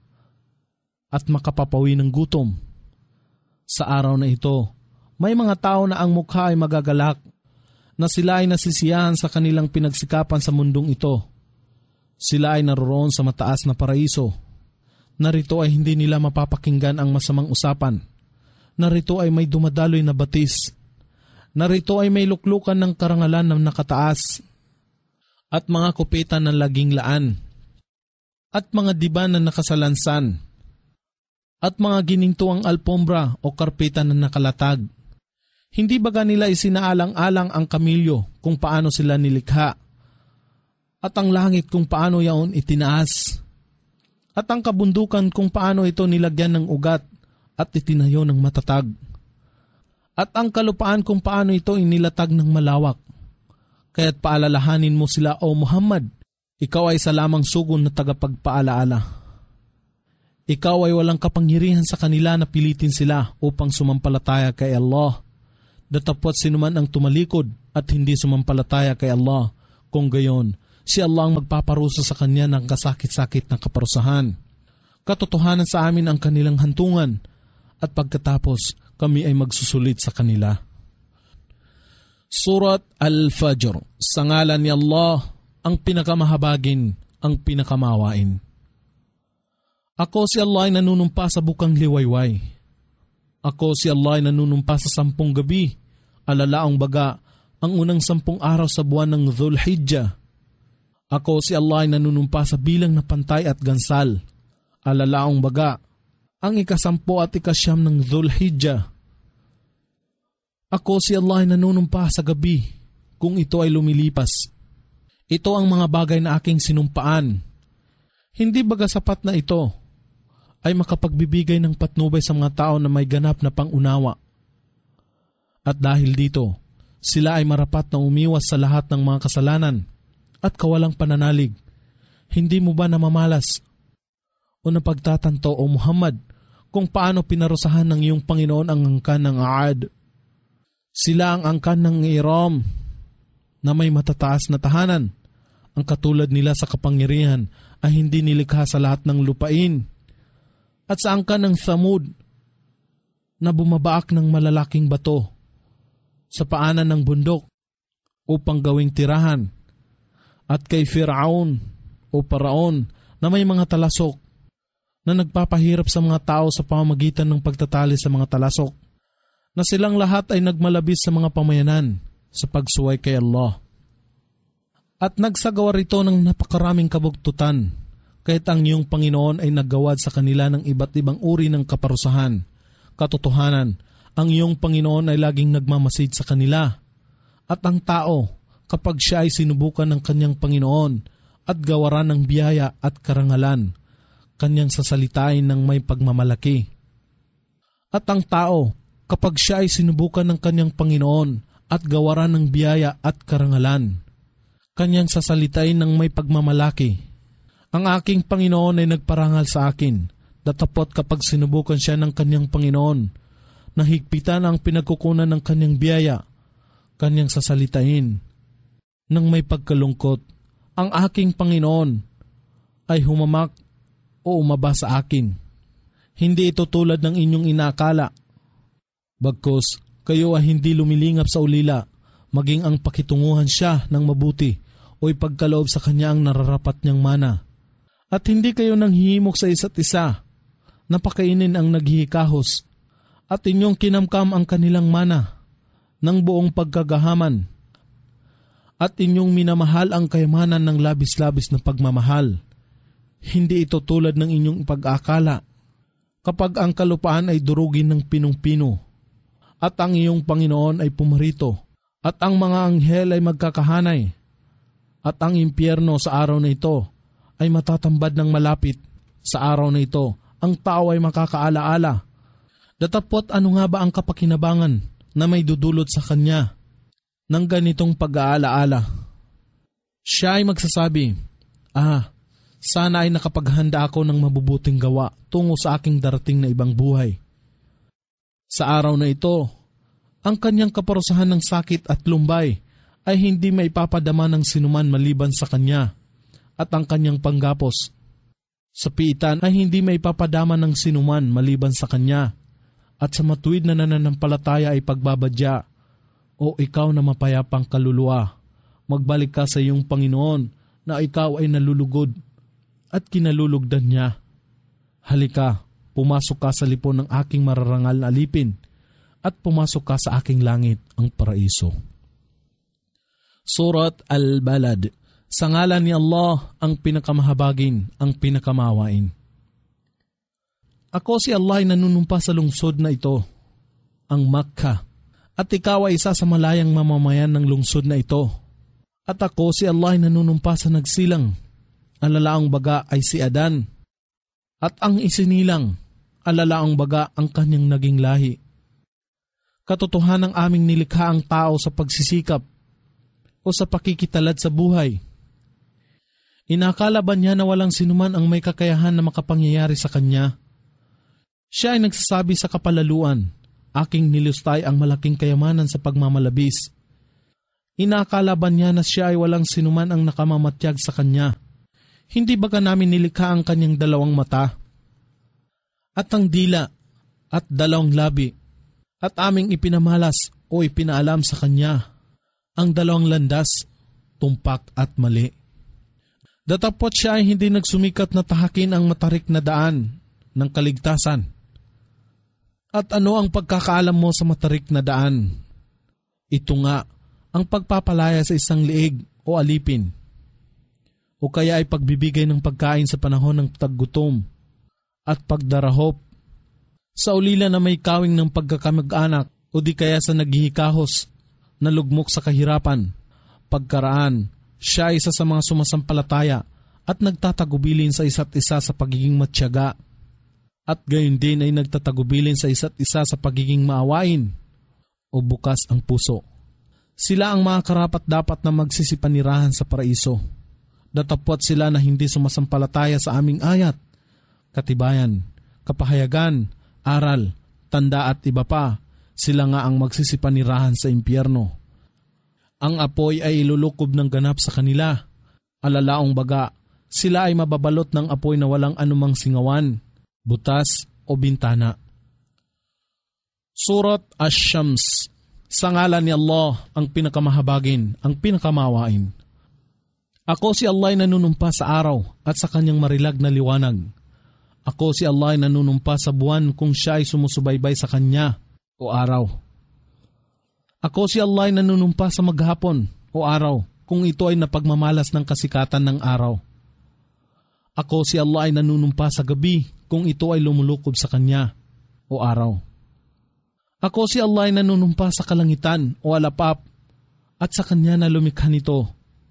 at makapapawi ng gutom. Sa araw na ito, may mga tao na ang mukha ay magagalak na sila ay nasisiyahan sa kanilang pinagsikapan sa mundong ito. Sila ay naroroon sa mataas na paraiso. Narito ay hindi nila mapapakinggan ang masamang usapan. Narito ay may dumadaloy na batis. Narito ay may luklukan ng karangalan na nakataas at mga kupitan ng laging laan at mga diban na nakasalansan at mga giningtuang alpombra o karpetan na nakalatag. Hindi baga nila isinaalang-alang ang kamilyo kung paano sila nilikha at ang langit kung paano yaon itinaas at ang kabundukan kung paano ito nilagyan ng ugat at itinayo ng matatag at ang kalupaan kung paano ito inilatag ng malawak. Kaya't paalalahanin mo sila, O Muhammad, ikaw ay sa lamang sugon na tagapagpaalaala. Ikaw ay walang kapangyarihan sa kanila na pilitin sila upang sumampalataya kay Allah. Datapwat sinuman ang tumalikod at hindi sumampalataya kay Allah, kung gayon, si Allah ang magpaparusa sa kanya ng kasakit-sakit na kaparusahan. Katotohanan sa amin ang kanilang hantungan, at pagkatapos kami ay magsusulit sa kanila. Surat Al-Fajr. Sa ngalan ni Allah, ang pinakamahabagin, ang pinakamawain. Ako si Allah ay nanunumpa sa bukang liwayway. Ako si Allah ay nanunumpa sa sampung gabi, alalaang baga, ang unang sampung araw sa buwan ng Dhul-Hijjah. Ako si Allah ay nanunumpa sa bilang na pantay at gansal, alalaang baga, ang ikasampo at ikasyam ng Dhul-Hijjah. Ako si Allah ay nanunumpa sa gabi, kung ito ay lumilipas. Ito ang mga bagay na aking sinumpaan. Hindi baga sapat na ito ay makapagbibigay ng patnubay sa mga tao na may ganap na pangunawa. At dahil dito, sila ay marapat na umiwas sa lahat ng mga kasalanan at kawalang pananalig. Hindi mo ba namamalas o napagtatanto, O Muhammad, kung paano pinarusahan ng iyong Panginoon ang angkan ng Aad? Sila ang angkan ng Iram na may matataas na tahanan. Ang katulad nila sa kapangyarihan ay hindi nilikha sa lahat ng lupain. At sa angkan ng Thamud na bumabaak ng malalaking bato sa paanan ng bundok upang gawing tirahan. At kay Firaun o Paraon na may mga talasok na nagpapahirap sa mga tao sa pamamagitan ng pagtatali sa mga talasok, na silang lahat ay nagmalabis sa mga pamayanan sa pagsuway kay Allah. At nagsagawa rito ng napakaraming kabugtutan, kahit ang iyong Panginoon ay naggawad sa kanila ng iba't ibang uri ng kaparusahan. Katotohanan, ang iyong Panginoon ay laging nagmamasid sa kanila. At ang tao, kapag siya ay sinubukan ng kanyang Panginoon at gawaran ng biyaya at karangalan, kanyang sasalitain ng may pagmamalaki. At ang tao, kapag siya ay sinubukan ng kanyang Panginoon at gawaran ng biyaya at karangalan, kanyang sasalitain ng may pagmamalaki. Ang aking Panginoon ay nagparangal sa akin, datapot kapag sinubukan siya ng kanyang Panginoon, nahigpitan ang pinagkukunan ng kanyang biyaya, kanyang sasalitain ng may pagkalungkot. Ang aking Panginoon ay humamak o umaba sa akin. Hindi ito tulad ng inyong inaakala. Bagkus, kayo ay hindi lumilingap sa ulila, maging ang pakitunguhan siya ng mabuti o ipagkaloob sa kanya ang nararapat niyang mana. At hindi kayo nanghihimok sa isa't isa, napakainin ang naghihikahos, at inyong kinamkam ang kanilang mana ng buong pagkagahaman, at inyong minamahal ang kayamanan ng labis-labis na pagmamahal. Hindi ito tulad ng inyong pag-akala, kapag ang kalupaan ay durugin ng pinong-pino, at ang iyong Panginoon ay pumarito, at ang mga anghel ay magkakahanay, at ang impyerno sa araw na ito ay matatambad ng malapit. Sa araw na ito, ang tao ay makakaalaala. Datapot ano nga ba ang kapakinabangan na may dudulot sa kanya ng ganitong pag-aalaala? Siya ay magsasabi, Ah, sana ay nakapaghanda ako ng mabubuting gawa tungo sa aking darating na ibang buhay. Sa araw na ito, ang kanyang kaparusahan ng sakit at lumbay ay hindi maipapadama ng sinuman maliban sa kanya, at ang kanyang panggapos sa piitan ay hindi maipapadama ng sinuman maliban sa kanya, at sa matuwid na nananampalataya ay pagbabadya. O ikaw na mapayapang kaluluwa, magbalik ka sa iyong Panginoon na ikaw ay nalulugod at kinalulugdan niya. Halika, pumasok ka sa lipon ng aking mararangal na alipin, at pumasok ka sa aking langit, ang paraiso. Surat Al-Balad. Sa ngalan ni Allah, ang pinakamahabagin, ang pinakamawain. Ako si Allah ay nanunumpa sa lungsod na ito, ang Makkah, at ikaw ay isa sa malayang mamamayan ng lungsod na ito. At ako si Allah ay nanunumpa sa nagsilang, ang lalaang baga ay si Adan, at ang isinilang, ang lalaang baga ang kanyang naging lahi. Katotohanang aming nilikha ang tao sa pagsisikap o sa pakikitalad sa buhay. Inakala ba niya na walang sinuman ang may kakayahan na makapangyayari sa kanya? Siya ay nagsasabi sa kapalaluan, aking nilustay ang malaking kayamanan sa pagmamalabis. Inakalaban niya na siya ay walang sinuman ang nakamamatyag sa kanya. Hindi baga namin nilikha ang kanyang dalawang mata, at ang dila, at dalawang labi, at aming ipinamalas o ipinaalam sa kanya ang dalawang landas, tumpak at mali. Datapot siya ay hindi nagsumikat na tahakin ang matarik na daan ng kaligtasan. At ano ang pagkakaalam mo sa matarik na daan? Ito nga, ang pagpapalaya sa isang liig o alipin, o kaya ay pagbibigay ng pagkain sa panahon ng taggutom at pagdarahop, sa ulila na may kawing ng pagkakamag-anak o di kaya sa naghihikahos na lugmok sa kahirapan. Pagkaraan, siya ay isa sa mga sumasampalataya at nagtatagubilin sa isa't isa sa pagiging matyaga, at gayon din ay nagtatagubilin sa isa't isa sa pagiging maawain o bukas ang puso. Sila ang mga karapat-dapat na magsisipanirahan sa paraiso. Datapwat sila na hindi sumasampalataya sa aming ayat, katibayan, kapahayagan, aral, tanda at iba pa, sila nga ang magsisipanirahan sa impyerno. Ang apoy ay ilulukob ng ganap sa kanila. Alalaong baga, sila ay mababalot ng apoy na walang anumang singawan, butas o bintana. Surat Ash-Shams. Sa ngalan ni Allah, ang pinakamahabagin, ang pinakamawain. Ako si Allah ay nanunumpa sa araw at sa kanyang marilag na liwanag. Ako si Allah ay nanunumpa sa buwan kung siya ay sumusubaybay sa kanya o araw. Ako si Allah ay nanunumpa sa maghapon o araw kung ito ay napagmamalas ng kasikatan ng araw. Ako si Allah ay nanunumpa sa gabi kung ito ay lumulukob sa kanya o araw. Ako si Allah ay nanunumpa sa kalangitan o alapap at sa kanya na lumikha nito.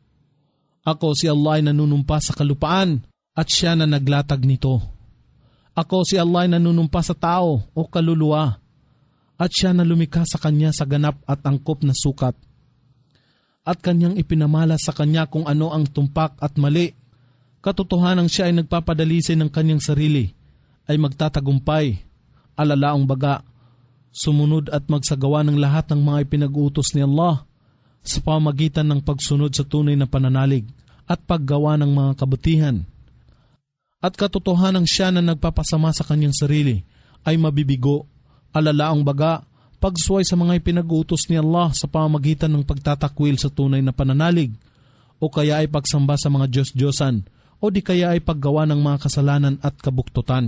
Ako si Allah ay nanunumpa sa kalupaan at siya na naglatag nito. Ako si Allah ay nanunumpa sa tao o kaluluwa at siya na lumikha sa kanya sa ganap at angkop na sukat. At kanyang ipinamala sa kanya kung ano ang tumpak at mali. Katotohanang siya ay nagpapadalisay ng kanyang sarili, ay magtatagumpay, alalaong baga, sumunod at magsagawa ng lahat ng mga ipinag-utos ni Allah sa pamagitan ng pagsunod sa tunay na pananalig at paggawa ng mga kabutihan. At katotohanang siya na nagpapasama sa kanyang sarili ay mabibigo, alalaong baga, pagsuway sa mga ipinag-utos ni Allah sa pamagitan ng pagtatakwil sa tunay na pananalig o kaya ay pagsamba sa mga Diyos-Diyosan o di kaya ay paggawa ng mga kasalanan at kabuktutan.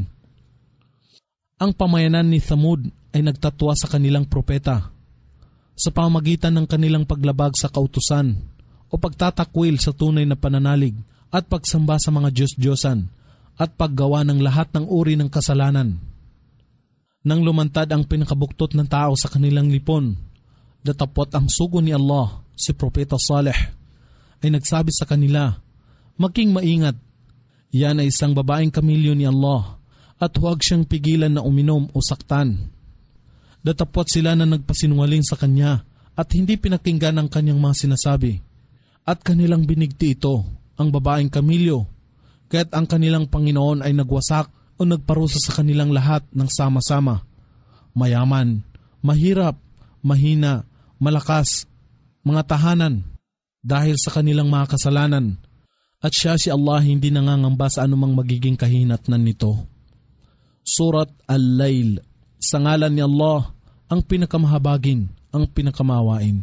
Ang pamayanan ni Thamud ay nagtatwa sa kanilang propeta sa pamagitan ng kanilang paglabag sa kautusan o pagtatakwil sa tunay na pananalig at pagsamba sa mga Diyos-Diyosan at paggawa ng lahat ng uri ng kasalanan. Nang lumantad ang pinakabuktot ng tao sa kanilang lipon, datapot ang sugo ni Allah, si Propeta Saleh, ay nagsabi sa kanila, maging maingat, yan ay isang babaeng kamilyo ni Allah at huwag siyang pigilan na uminom o saktan. Datapot sila na nagpasinungaling sa kanya at hindi pinakinggan ang kanyang mga sinasabi. At kanilang binigti ito, ang babaeng kamilyo, kaya't ang kanilang Panginoon ay nagwasak o nagparusa sa kanilang lahat ng sama-sama. Mayaman, mahirap, mahina, malakas, mga tahanan, dahil sa kanilang mga kasalanan. At siya si Allah hindi nangangamba sa anumang magiging kahinatnan nito. Surat Al-Layl. Sa ngalan ni Allah, ang pinakamahabagin, ang pinakamawain.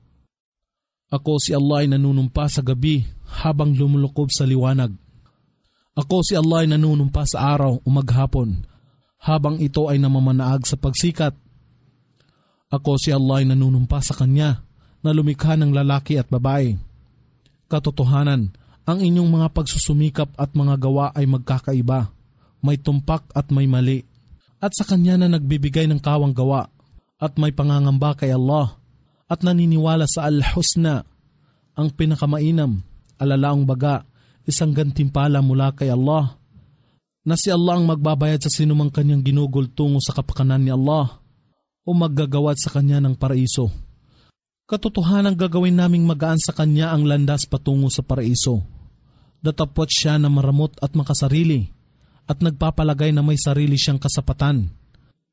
Ako si Allah ay nanunumpa sa gabi habang lumulukob sa liwanag. Ako si Allah ay nanunumpa sa araw o maghapon habang ito ay namamanaag sa pagsikat. Ako si Allah ay nanunumpa sa kanya na lumikha ng lalaki at babae. Katotohanan, ang inyong mga pagsusumikap at mga gawa ay magkakaiba, may tumpak at may mali. At sa kanya na nagbibigay ng kawang gawa at may pangangamba kay Allah at naniniwala sa Al-Husna, ang pinakamainam, alalaong baga, isang gantimpala mula kay Allah, na si Allah ang magbabayad sa sinumang kanyang ginugol tungo sa kapakanan ni Allah o maggagawad sa kanya ng paraiso. Katotohanan gagawin naming magaan sa kanya ang landas patungo sa paraiso. Datapot siya na maramot at makasarili at nagpapalagay na may sarili siyang kasapatan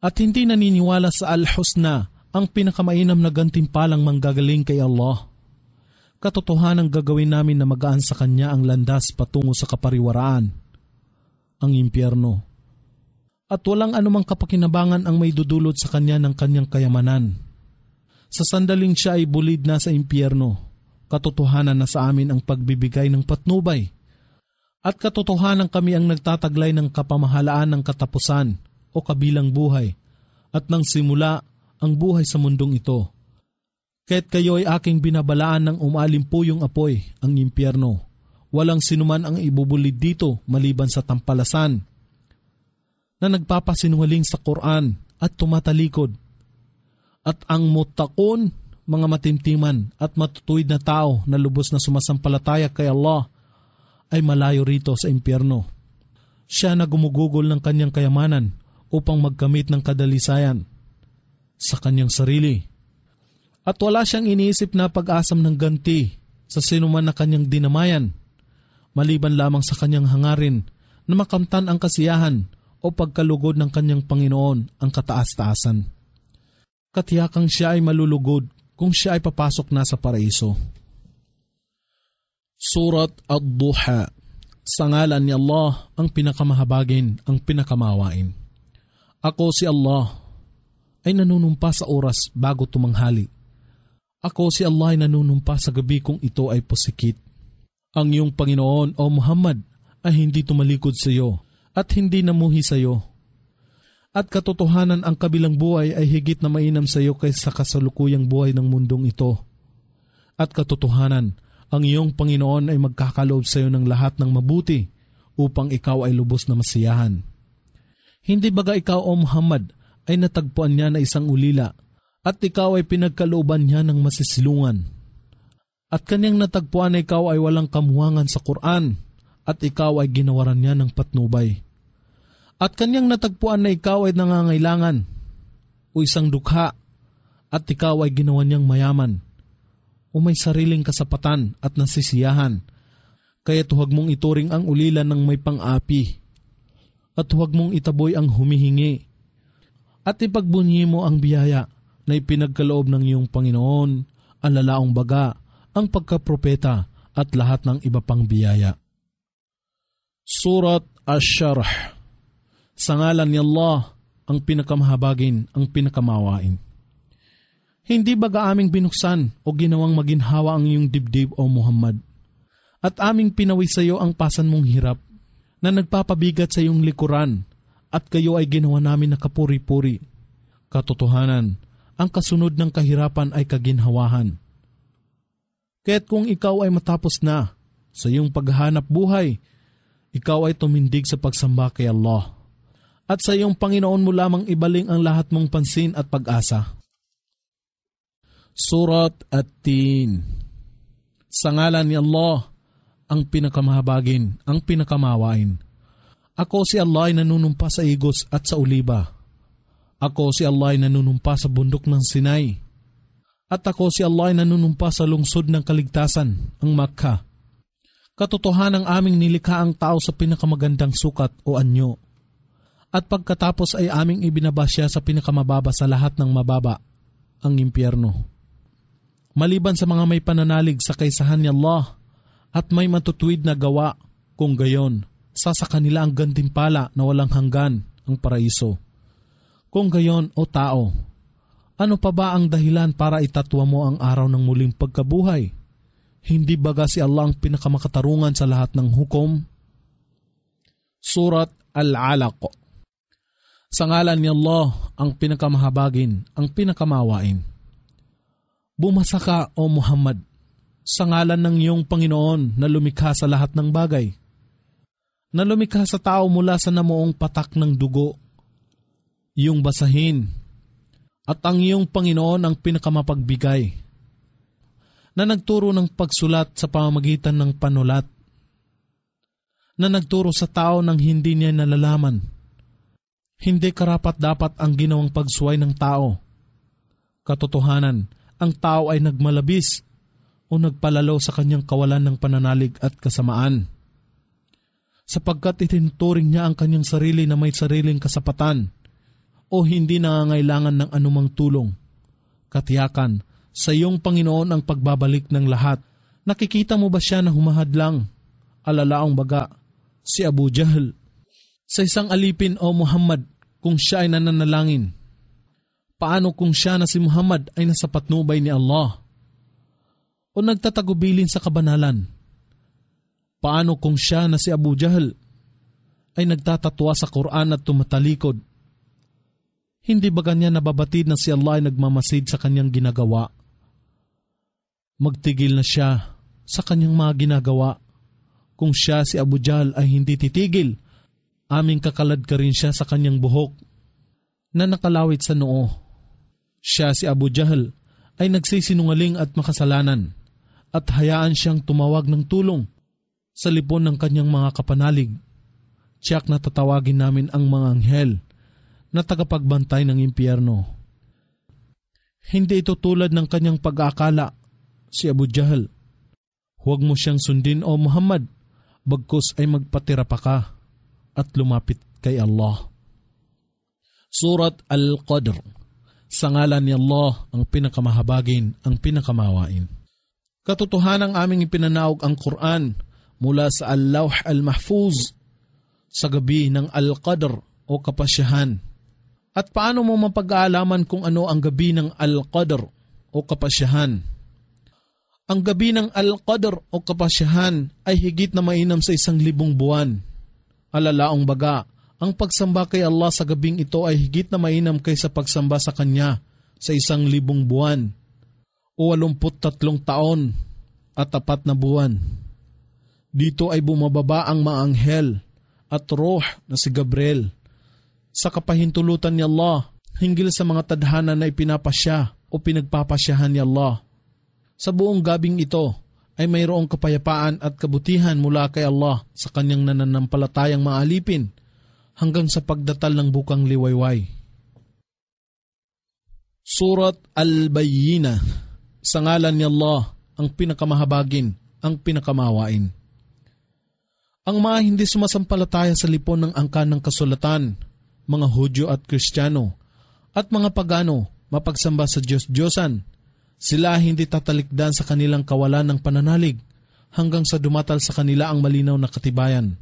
At hindi naniniwala sa Al-Husna, ang pinakamainam na gantimpalang manggagaling kay Allah. Katotohanan gagawin namin na magaan sa Kanya ang landas patungo sa kapariwaraan, ang impyerno. At walang anumang kapakinabangan ang may dudulot sa Kanya ng Kanyang kayamanan. Sa sandaling siya ay bulid na sa impyerno, katotohanan na sa amin ang pagbibigay ng patnubay. At katotohanan kami ang nagtataglay ng kapamahalaan ng katapusan o kabilang buhay, at nang simula ang buhay sa mundong ito. Kaya't kayo ay aking binabalaan ng umalimpuyong apoy, ang impyerno. Walang sinuman ang ibubulid dito maliban sa tampalasan na nagpapasinungaling sa Quran at tumatalikod. At ang muttaqun, mga matimtiman at matutuwid na tao na lubos na sumasampalataya kay Allah, ay malayo rito sa impyerno. Siya na gumugugol ng kanyang kayamanan upang magkamit ng kadalisayan sa kanyang sarili. At wala siyang iniisip na pag-asam ng ganti sa sinuman na kanyang dinamayan, maliban lamang sa kanyang hangarin na makamtan ang kasiyahan o pagkalugod ng kanyang Panginoon ang kataas-taasan. Katiyakang siya ay malulugod kung siya ay papasok na sa paraiso. Surat Ad-Duha. Sa ngalan ni Allah, ang pinakamahabagin, ang pinakamawain. Ako si Allah ay nanunumpa sa oras bago tumanghali. Ako si Allah ay nanunumpa sa gabi kung ito ay pusikit. Ang iyong Panginoon o Muhammad ay hindi tumalikod sa iyo at hindi namuhi sa iyo. At katotohanan ang kabilang buhay ay higit na mainam sa iyo kaysa kasalukuyang buhay ng mundong ito. At katotohanan, ang iyong Panginoon ay magkakaloob sa iyo ng lahat ng mabuti upang ikaw ay lubos na masiyahan. Hindi baga ikaw o Muhammad ay natagpuan niya na isang ulila at ikaw ay pinagkalooban niya ng masisilungan. At kanyang natagpuan na ikaw ay walang kamuhangan sa Quran at ikaw ay ginawaran niya ng patnubay. At kanyang natagpuan na ikaw ay nangangailangan o isang dukha at ikaw ay ginawa niyang mayaman o may sariling kasapatan at nasisiyahan. Kaya huwag mong ituring ang ulila ng may pang-api at huwag mong itaboy ang humihingi at ipagbunyi mo ang biyaya na ipinagkaloob ng iyong Panginoon, ang lalaong baga, ang pagkapropeta at lahat ng iba pang biyaya. Surat Ash-Sharh. Sa ngalan ni Allah, ang pinakamahabagin, ang pinakamawain. Hindi baga aming binuksan o ginawang maginhawa ang iyong dibdib o Muhammad? At aming pinawi sa iyo ang pasan mong hirap na nagpapabigat sa iyong likuran at kayo ay ginawa namin na kapuri-puri. Katotohanan, ang kasunod ng kahirapan ay kaginhawahan. Kaya't kung ikaw ay matapos na sa iyong paghahanap buhay, ikaw ay tumindig sa pagsamba kay Allah. At sa iyong Panginoon mo lamang ibaling ang lahat mong pansin at pag-asa. Surat At-Tin. Sa ngalan ni Allah, ang pinakamahabagin, ang pinakamawain. Ako si Allah ay nanunumpa sa igos at sa uliba. Ako si Allah ay nanunumpa sa bundok ng Sinai. At ako si Allah ay nanunumpa sa lungsod ng kaligtasan, ang Makkah. Katotohanan ang aming nilikha ang tao sa pinakamagandang sukat o anyo. At pagkatapos ay aming ibinaba siya sa pinakamababa sa lahat ng mababa, ang impyerno. Maliban sa mga may pananalig sa kaisahan ni Allah at may matutuwid na gawa, kung gayon, sa sa kanila ang gantimpala na walang hanggan, ang paraiso. Kung gayon, o tao, ano pa ba ang dahilan para itatwa mo ang araw ng muling pagkabuhay? Hindi baga si Allah ang pinakamakatarungan sa lahat ng hukom? Surat Al-Alaq. Sa ngalan ni Allah, ang pinakamahabagin, ang pinakamawain. Bumasa ka, o Muhammad, sa ngalan ng iyong Panginoon na lumikha sa lahat ng bagay, na lumikha sa tao mula sa namuong patak ng dugo, iyong basahin, at ang iyong Panginoon ang pinakamapagbigay, na nagturo ng pagsulat sa pamamagitan ng panulat, na nagturo sa tao ng hindi niya nalalaman. Hindi karapat-dapat ang ginawang pagsuway ng tao. Katotohanan, ang tao ay nagmalabis o nagpalalo sa kanyang kawalan ng pananalig at kasamaan. Sapagkat itinuturing niya ang kanyang sarili na may sariling kasapatan o hindi nangangailangan ng anumang tulong. Katiyakan, sa iyong Panginoon ang pagbabalik ng lahat. Nakikita mo ba siya na humahadlang? Alalaong baga, si Abu Jahl. Sa isang alipin o Muhammad kung siya ay nananalangin. Paano kung siya na si Muhammad ay nasa patnubay ni Allah? O nagtatagubilin sa kabanalan? Paano kung siya na si Abu Jahl ay nagtatatwa sa Quran at tumatalikod? Hindi ba ganyan nababatid na si Allah ay nagmamasid sa kanyang ginagawa? Magtigil na siya sa kanyang mga ginagawa. Kung siya si Abu Jahl ay hindi titigil, aming kakalad ka rin siya sa kanyang buhok na nakalawit sa noo. Siya si Abu Jahl ay nagsisinungaling at makasalanan at hayaan siyang tumawag ng tulong sa lipon ng kanyang mga kapanalig. Tiyak na tatawagin namin ang mga anghel na tagapagbantay ng impyerno. Hindi ito tulad ng kanyang pag-aakala, si Abu Jahl. Huwag mo siyang sundin o Muhammad, bagkus ay magpatira pa ka at lumapit kay Allah. Surat Al-Qadr. Sa ngalan ni Allah, ang pinakamahabagin, ang pinakamawain. Katotohanang aming ipinanaog ang Quran mula sa Al-Lawh Al-Mahfuz sa gabi ng Al-Qadr o kapasyahan. At paano mo mapag-aalaman kung ano ang gabi ng Al-Qadr o kapasyahan? Ang gabi ng Al-Qadr o kapasyahan ay higit na mainam sa isang libong buwan. Alalaong baga, ang pagsamba kay Allah sa gabing ito ay higit na mainam kaysa pagsamba sa Kanya sa isang libong buwan o walumput tatlong taon at tapat na buwan. Dito ay bumababa ang mga anghel at roh na si Gabriel sa kapahintulutan ni Allah hinggil sa mga tadhana na ipinapasya o pinagpapasyahan ni Allah. Sa buong gabing ito ay mayroong kapayapaan at kabutihan mula kay Allah sa kanyang nananampalatayang mga alipin hanggang sa pagdatal ng bukang liwayway. Surat Al-Bayyinah. Sa ngalan ni Allah, ang pinakamahabagin, ang pinakamawain. Ang mga hindi sumasampalataya sa lipon ng angkan ng kasulatan, mga Hudyo at Kristiyano, at mga pagano, mapagsamba sa Diyos-Diyosan, sila hindi tatalikdan sa kanilang kawalan ng pananalig hanggang sa dumatal sa kanila ang malinaw na katibayan.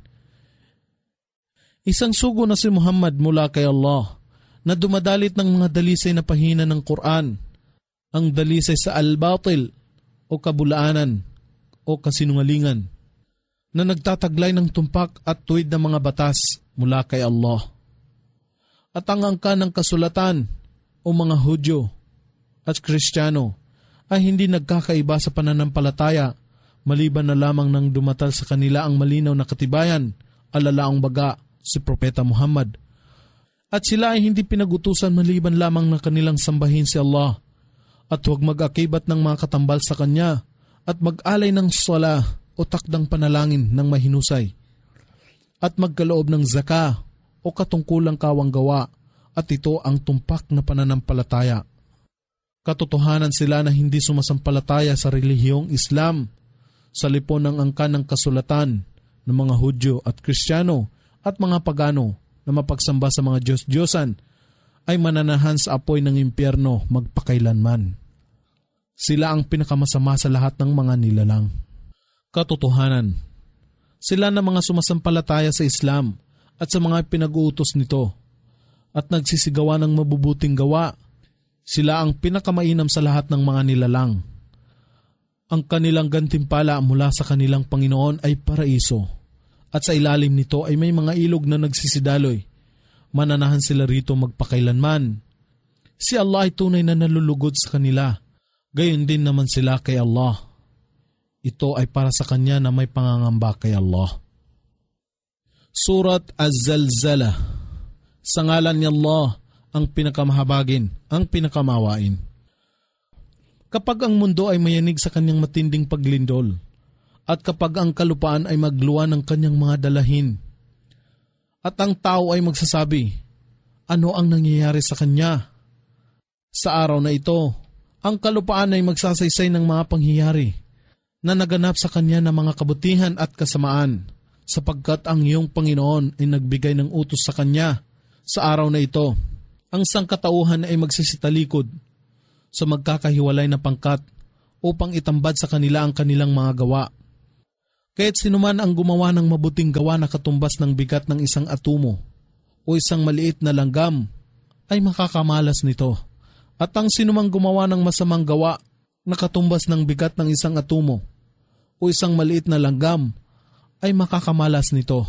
Isang sugo na si Muhammad mula kay Allah na dumadalit ng mga dalisay na pahina ng Quran, ang dalisay sa al-batil o kabulaanan o kasinungalingan, na nagtataglay ng tumpak at tuwid ng mga batas mula kay Allah. At ang angkan ng kasulatan o mga Hudyo at Kristiyano ay hindi nagkakaiba sa pananampalataya maliban na lamang nang dumatal sa kanila ang malinaw na katibayan, alalaang baga si Propeta Muhammad. At sila ay hindi pinagutusan maliban lamang na kanilang sambahin si Allah at huwag mag-akibat ng mga katambal sa Kanya at mag-alay ng sala o takdang panalangin ng mahinusay at magkaloob ng zaka o katungkulang kawang gawa at ito ang tumpak na pananampalataya. Katotohanan sila na hindi sumasampalataya sa relihiyong Islam sa lipon ng angkan ng kasulatan ng mga Hudyo at Kristiyano at mga pagano na mapagsamba sa mga Diyos-Diyosan ay mananahan sa apoy ng impyerno magpakailanman. Sila ang pinakamasama sa lahat ng mga nilalang. Katotohanan, sila na mga sumasampalataya sa Islam at sa mga pinag-uutos nito at nagsisigawa ng mabubuting gawa, sila ang pinakamainam sa lahat ng mga nilalang. Ang kanilang gantimpala mula sa kanilang Panginoon ay paraiso at sa ilalim nito ay may mga ilog na nagsisidaloy. Mananahan sila rito magpakailanman. Si Allah ay tunay na nalulugod sa kanila, gayon din naman sila kay Allah. Ito ay para sa Kanya na may pangangamba kay Allah. Surat Az-Zalzalah. Sa ngalan ni Allah, ang pinakamahabagin, ang pinakamawain. Kapag ang mundo ay mayanig sa kanyang matinding paglindol, at kapag ang kalupaan ay magluwa ng kanyang mga dalahin, at ang tao ay magsasabi, ano ang nangyayari sa kanya? Sa araw na ito, ang kalupaan ay magsasaysay ng mga pangyayari na naganap sa kanya ng mga kabutihan at kasamaan, sapagkat ang iyong Panginoon ay nagbigay ng utos sa kanya sa araw na ito ang sangkatauhan ay magsisitalikod sa magkakahiwalay na pangkat upang itambad sa kanila ang kanilang mga gawa. Kaya't sinuman ang gumawa ng mabuting gawa na katumbas ng bigat ng isang atomo o isang maliit na langgam ay makakamalas nito. At ang sinumang gumawa ng masamang gawa na katumbas ng bigat ng isang atomo o isang maliit na langgam ay makakamalas nito.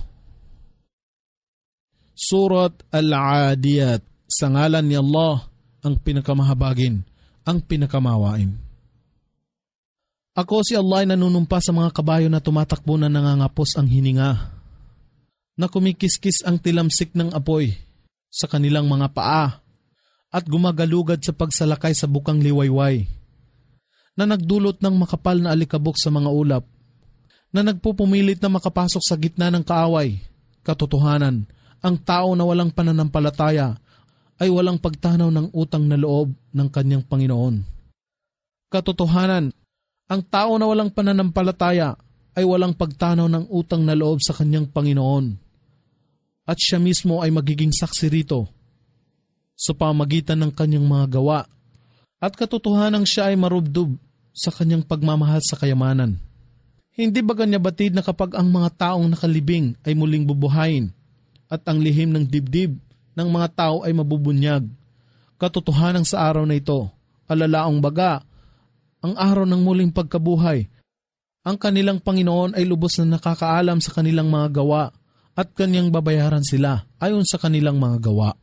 Surat Al-Adiyat. Sa ngalan ni Allah, ang pinakamahabagin, ang pinakamawain. Ako si Allah ay nanunumpa sa mga kabayo na tumatakbo na nangangapos ang hininga, na kumikiskis ang tilamsik ng apoy sa kanilang mga paa at gumagalugad sa pagsalakay sa bukang liwayway, na nagdulot ng makapal na alikabok sa mga ulap, na nagpupumilit na makapasok sa gitna ng kaaway. Katotohanan, ang tao na walang pananampalataya ay walang pagtanaw ng utang na loob ng kanyang Panginoon. Katotohanan, ang tao na walang pananampalataya ay walang pagtanaw ng utang na loob sa kanyang Panginoon. At siya mismo ay magiging saksi rito sa pamagitan ng kanyang mga gawa. At katotohanan siya ay marubdob sa kanyang pagmamahal sa kayamanan. Hindi ba kanya batid na kapag ang mga taong nakalibing ay muling bubuhayin at ang lihim ng dibdib ng mga tao ay mabubunyag? Katotohanan sa araw na ito, alalaong baga, ang araw ng muling pagkabuhay, ang kanilang Panginoon ay lubos na nakakaalam sa kanilang mga gawa at kanyang babayaran sila ayon sa kanilang mga gawa.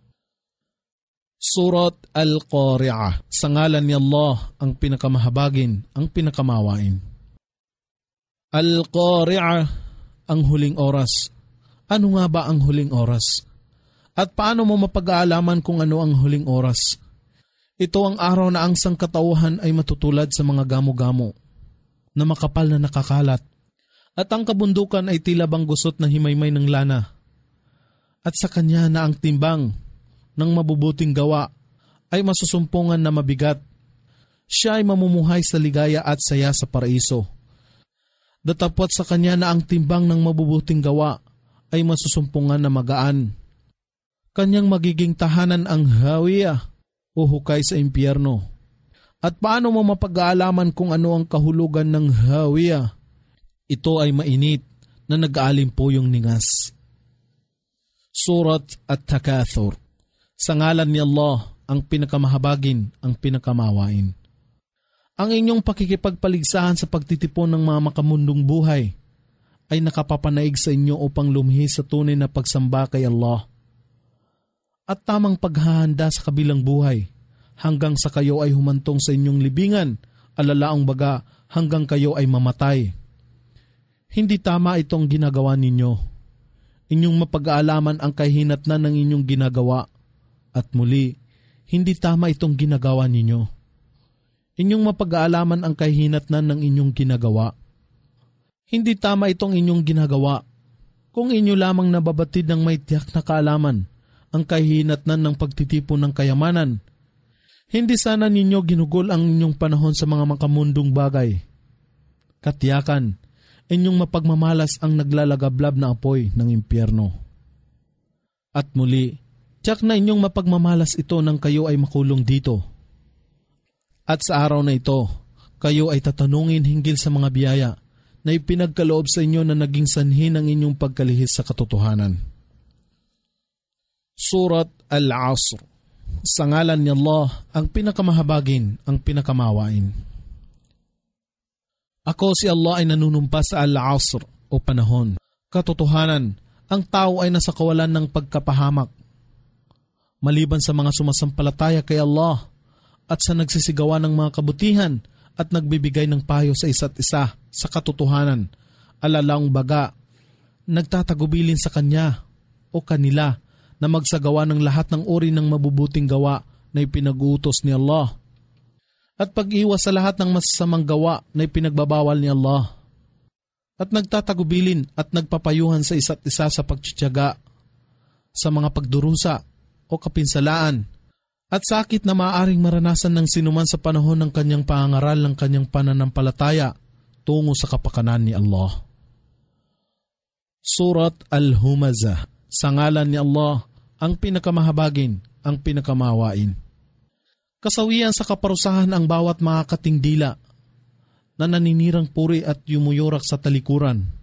Surat Al-Qari'ah. Sa ngalan ni Allah, ang pinakamahabagin, ang pinakamawain. Al-Qari'ah, ang huling oras. Ano nga ba ang huling oras? At paano mo mapag-aalaman kung ano ang huling oras? Ito ang araw na ang sangkatauhan ay matutulad sa mga gamo-gamo na makapal na nakakalat at ang kabundukan ay tila bang gusot na himaymay ng lana. At sa kanya na ang timbang ng mabubuting gawa ay masusumpungan na mabigat. Siya ay mamumuhay sa ligaya at saya sa paraiso. Datapwat sa kanya na ang timbang ng mabubuting gawa ay masusumpungan na magaan. Kanyang magiging tahanan ang hawiyah o hukay sa impyerno. At paano mo mapag-aalaman kung ano ang kahulugan ng hawiyah? Ito ay mainit na nag-aalimpo yung ningas. Surat At-Takathur. Sa ngalan ni Allah, ang pinakamahabagin, ang pinakamawain. Ang inyong pakikipagpaligsahan sa pagtitipon ng mga makamundong buhay ay nakapapanaig sa inyo upang lumihis sa tunay na pagsamba kay Allah. At tamang paghahanda sa kabilang buhay hanggang sa kayo ay humantong sa inyong libingan, alalaong baga hanggang kayo ay mamatay. Hindi tama itong ginagawa ninyo. Inyong mapag-aalaman ang kahinatnan ng inyong ginagawa. At muli, hindi tama itong ginagawa ninyo. Inyong mapag-aalaman ang kahinatnan ng inyong ginagawa. Hindi tama itong inyong ginagawa. Kung inyo lamang nababatid ng may tiyak na kaalaman ang kahinatnan ng pagtitipon ng kayamanan, hindi sana ninyo ginugol ang inyong panahon sa mga makamundong bagay. Katiyakan, inyong mapagmamalas ang naglalagablab na apoy ng impyerno. At muli, tiyak na inyong mapagmamalas ito nang kayo ay makulong dito. At sa araw na ito, kayo ay tatanungin hinggil sa mga biyaya na ipinagkaloob sa inyo na naging sanhi ng inyong pagkalihis sa katotohanan. Surat Al-Asr. Sa ngalan ni Allah, ang pinakamahabagin, ang pinakamawain. Ako si Allah ay nanunumpa sa Al-Asr o panahon. Katotohanan, ang tao ay nasa kawalan ng pagkapahamak. Maliban sa mga sumasampalataya kay Allah at sa nagsisigawa ng mga kabutihan at nagbibigay ng payo sa isa't isa sa katotohanan, alalaong baga, nagtatagubilin sa kanya o kanila na magsagawa ng lahat ng uri ng mabubuting gawa na ipinag-uutos ni Allah at pag-iwas sa lahat ng masasamang gawa na ipinagbabawal ni Allah at nagtatagubilin at nagpapayuhan sa isa't isa sa pagtitiyaga sa mga pagdurusa o kapinsalaan at sakit na maaaring maranasan ng sinuman sa panahon ng kanyang pangangaral ng kanyang pananampalataya tungo sa kapakanan ni Allah. Surat Al-Humazah. Sa ngalan ni Allah, ang pinakamahabagin, ang pinakamawain. Kasawian sa kaparusahan ang bawat mga katingdila na naninirang puri at yumuyurak sa talikuran.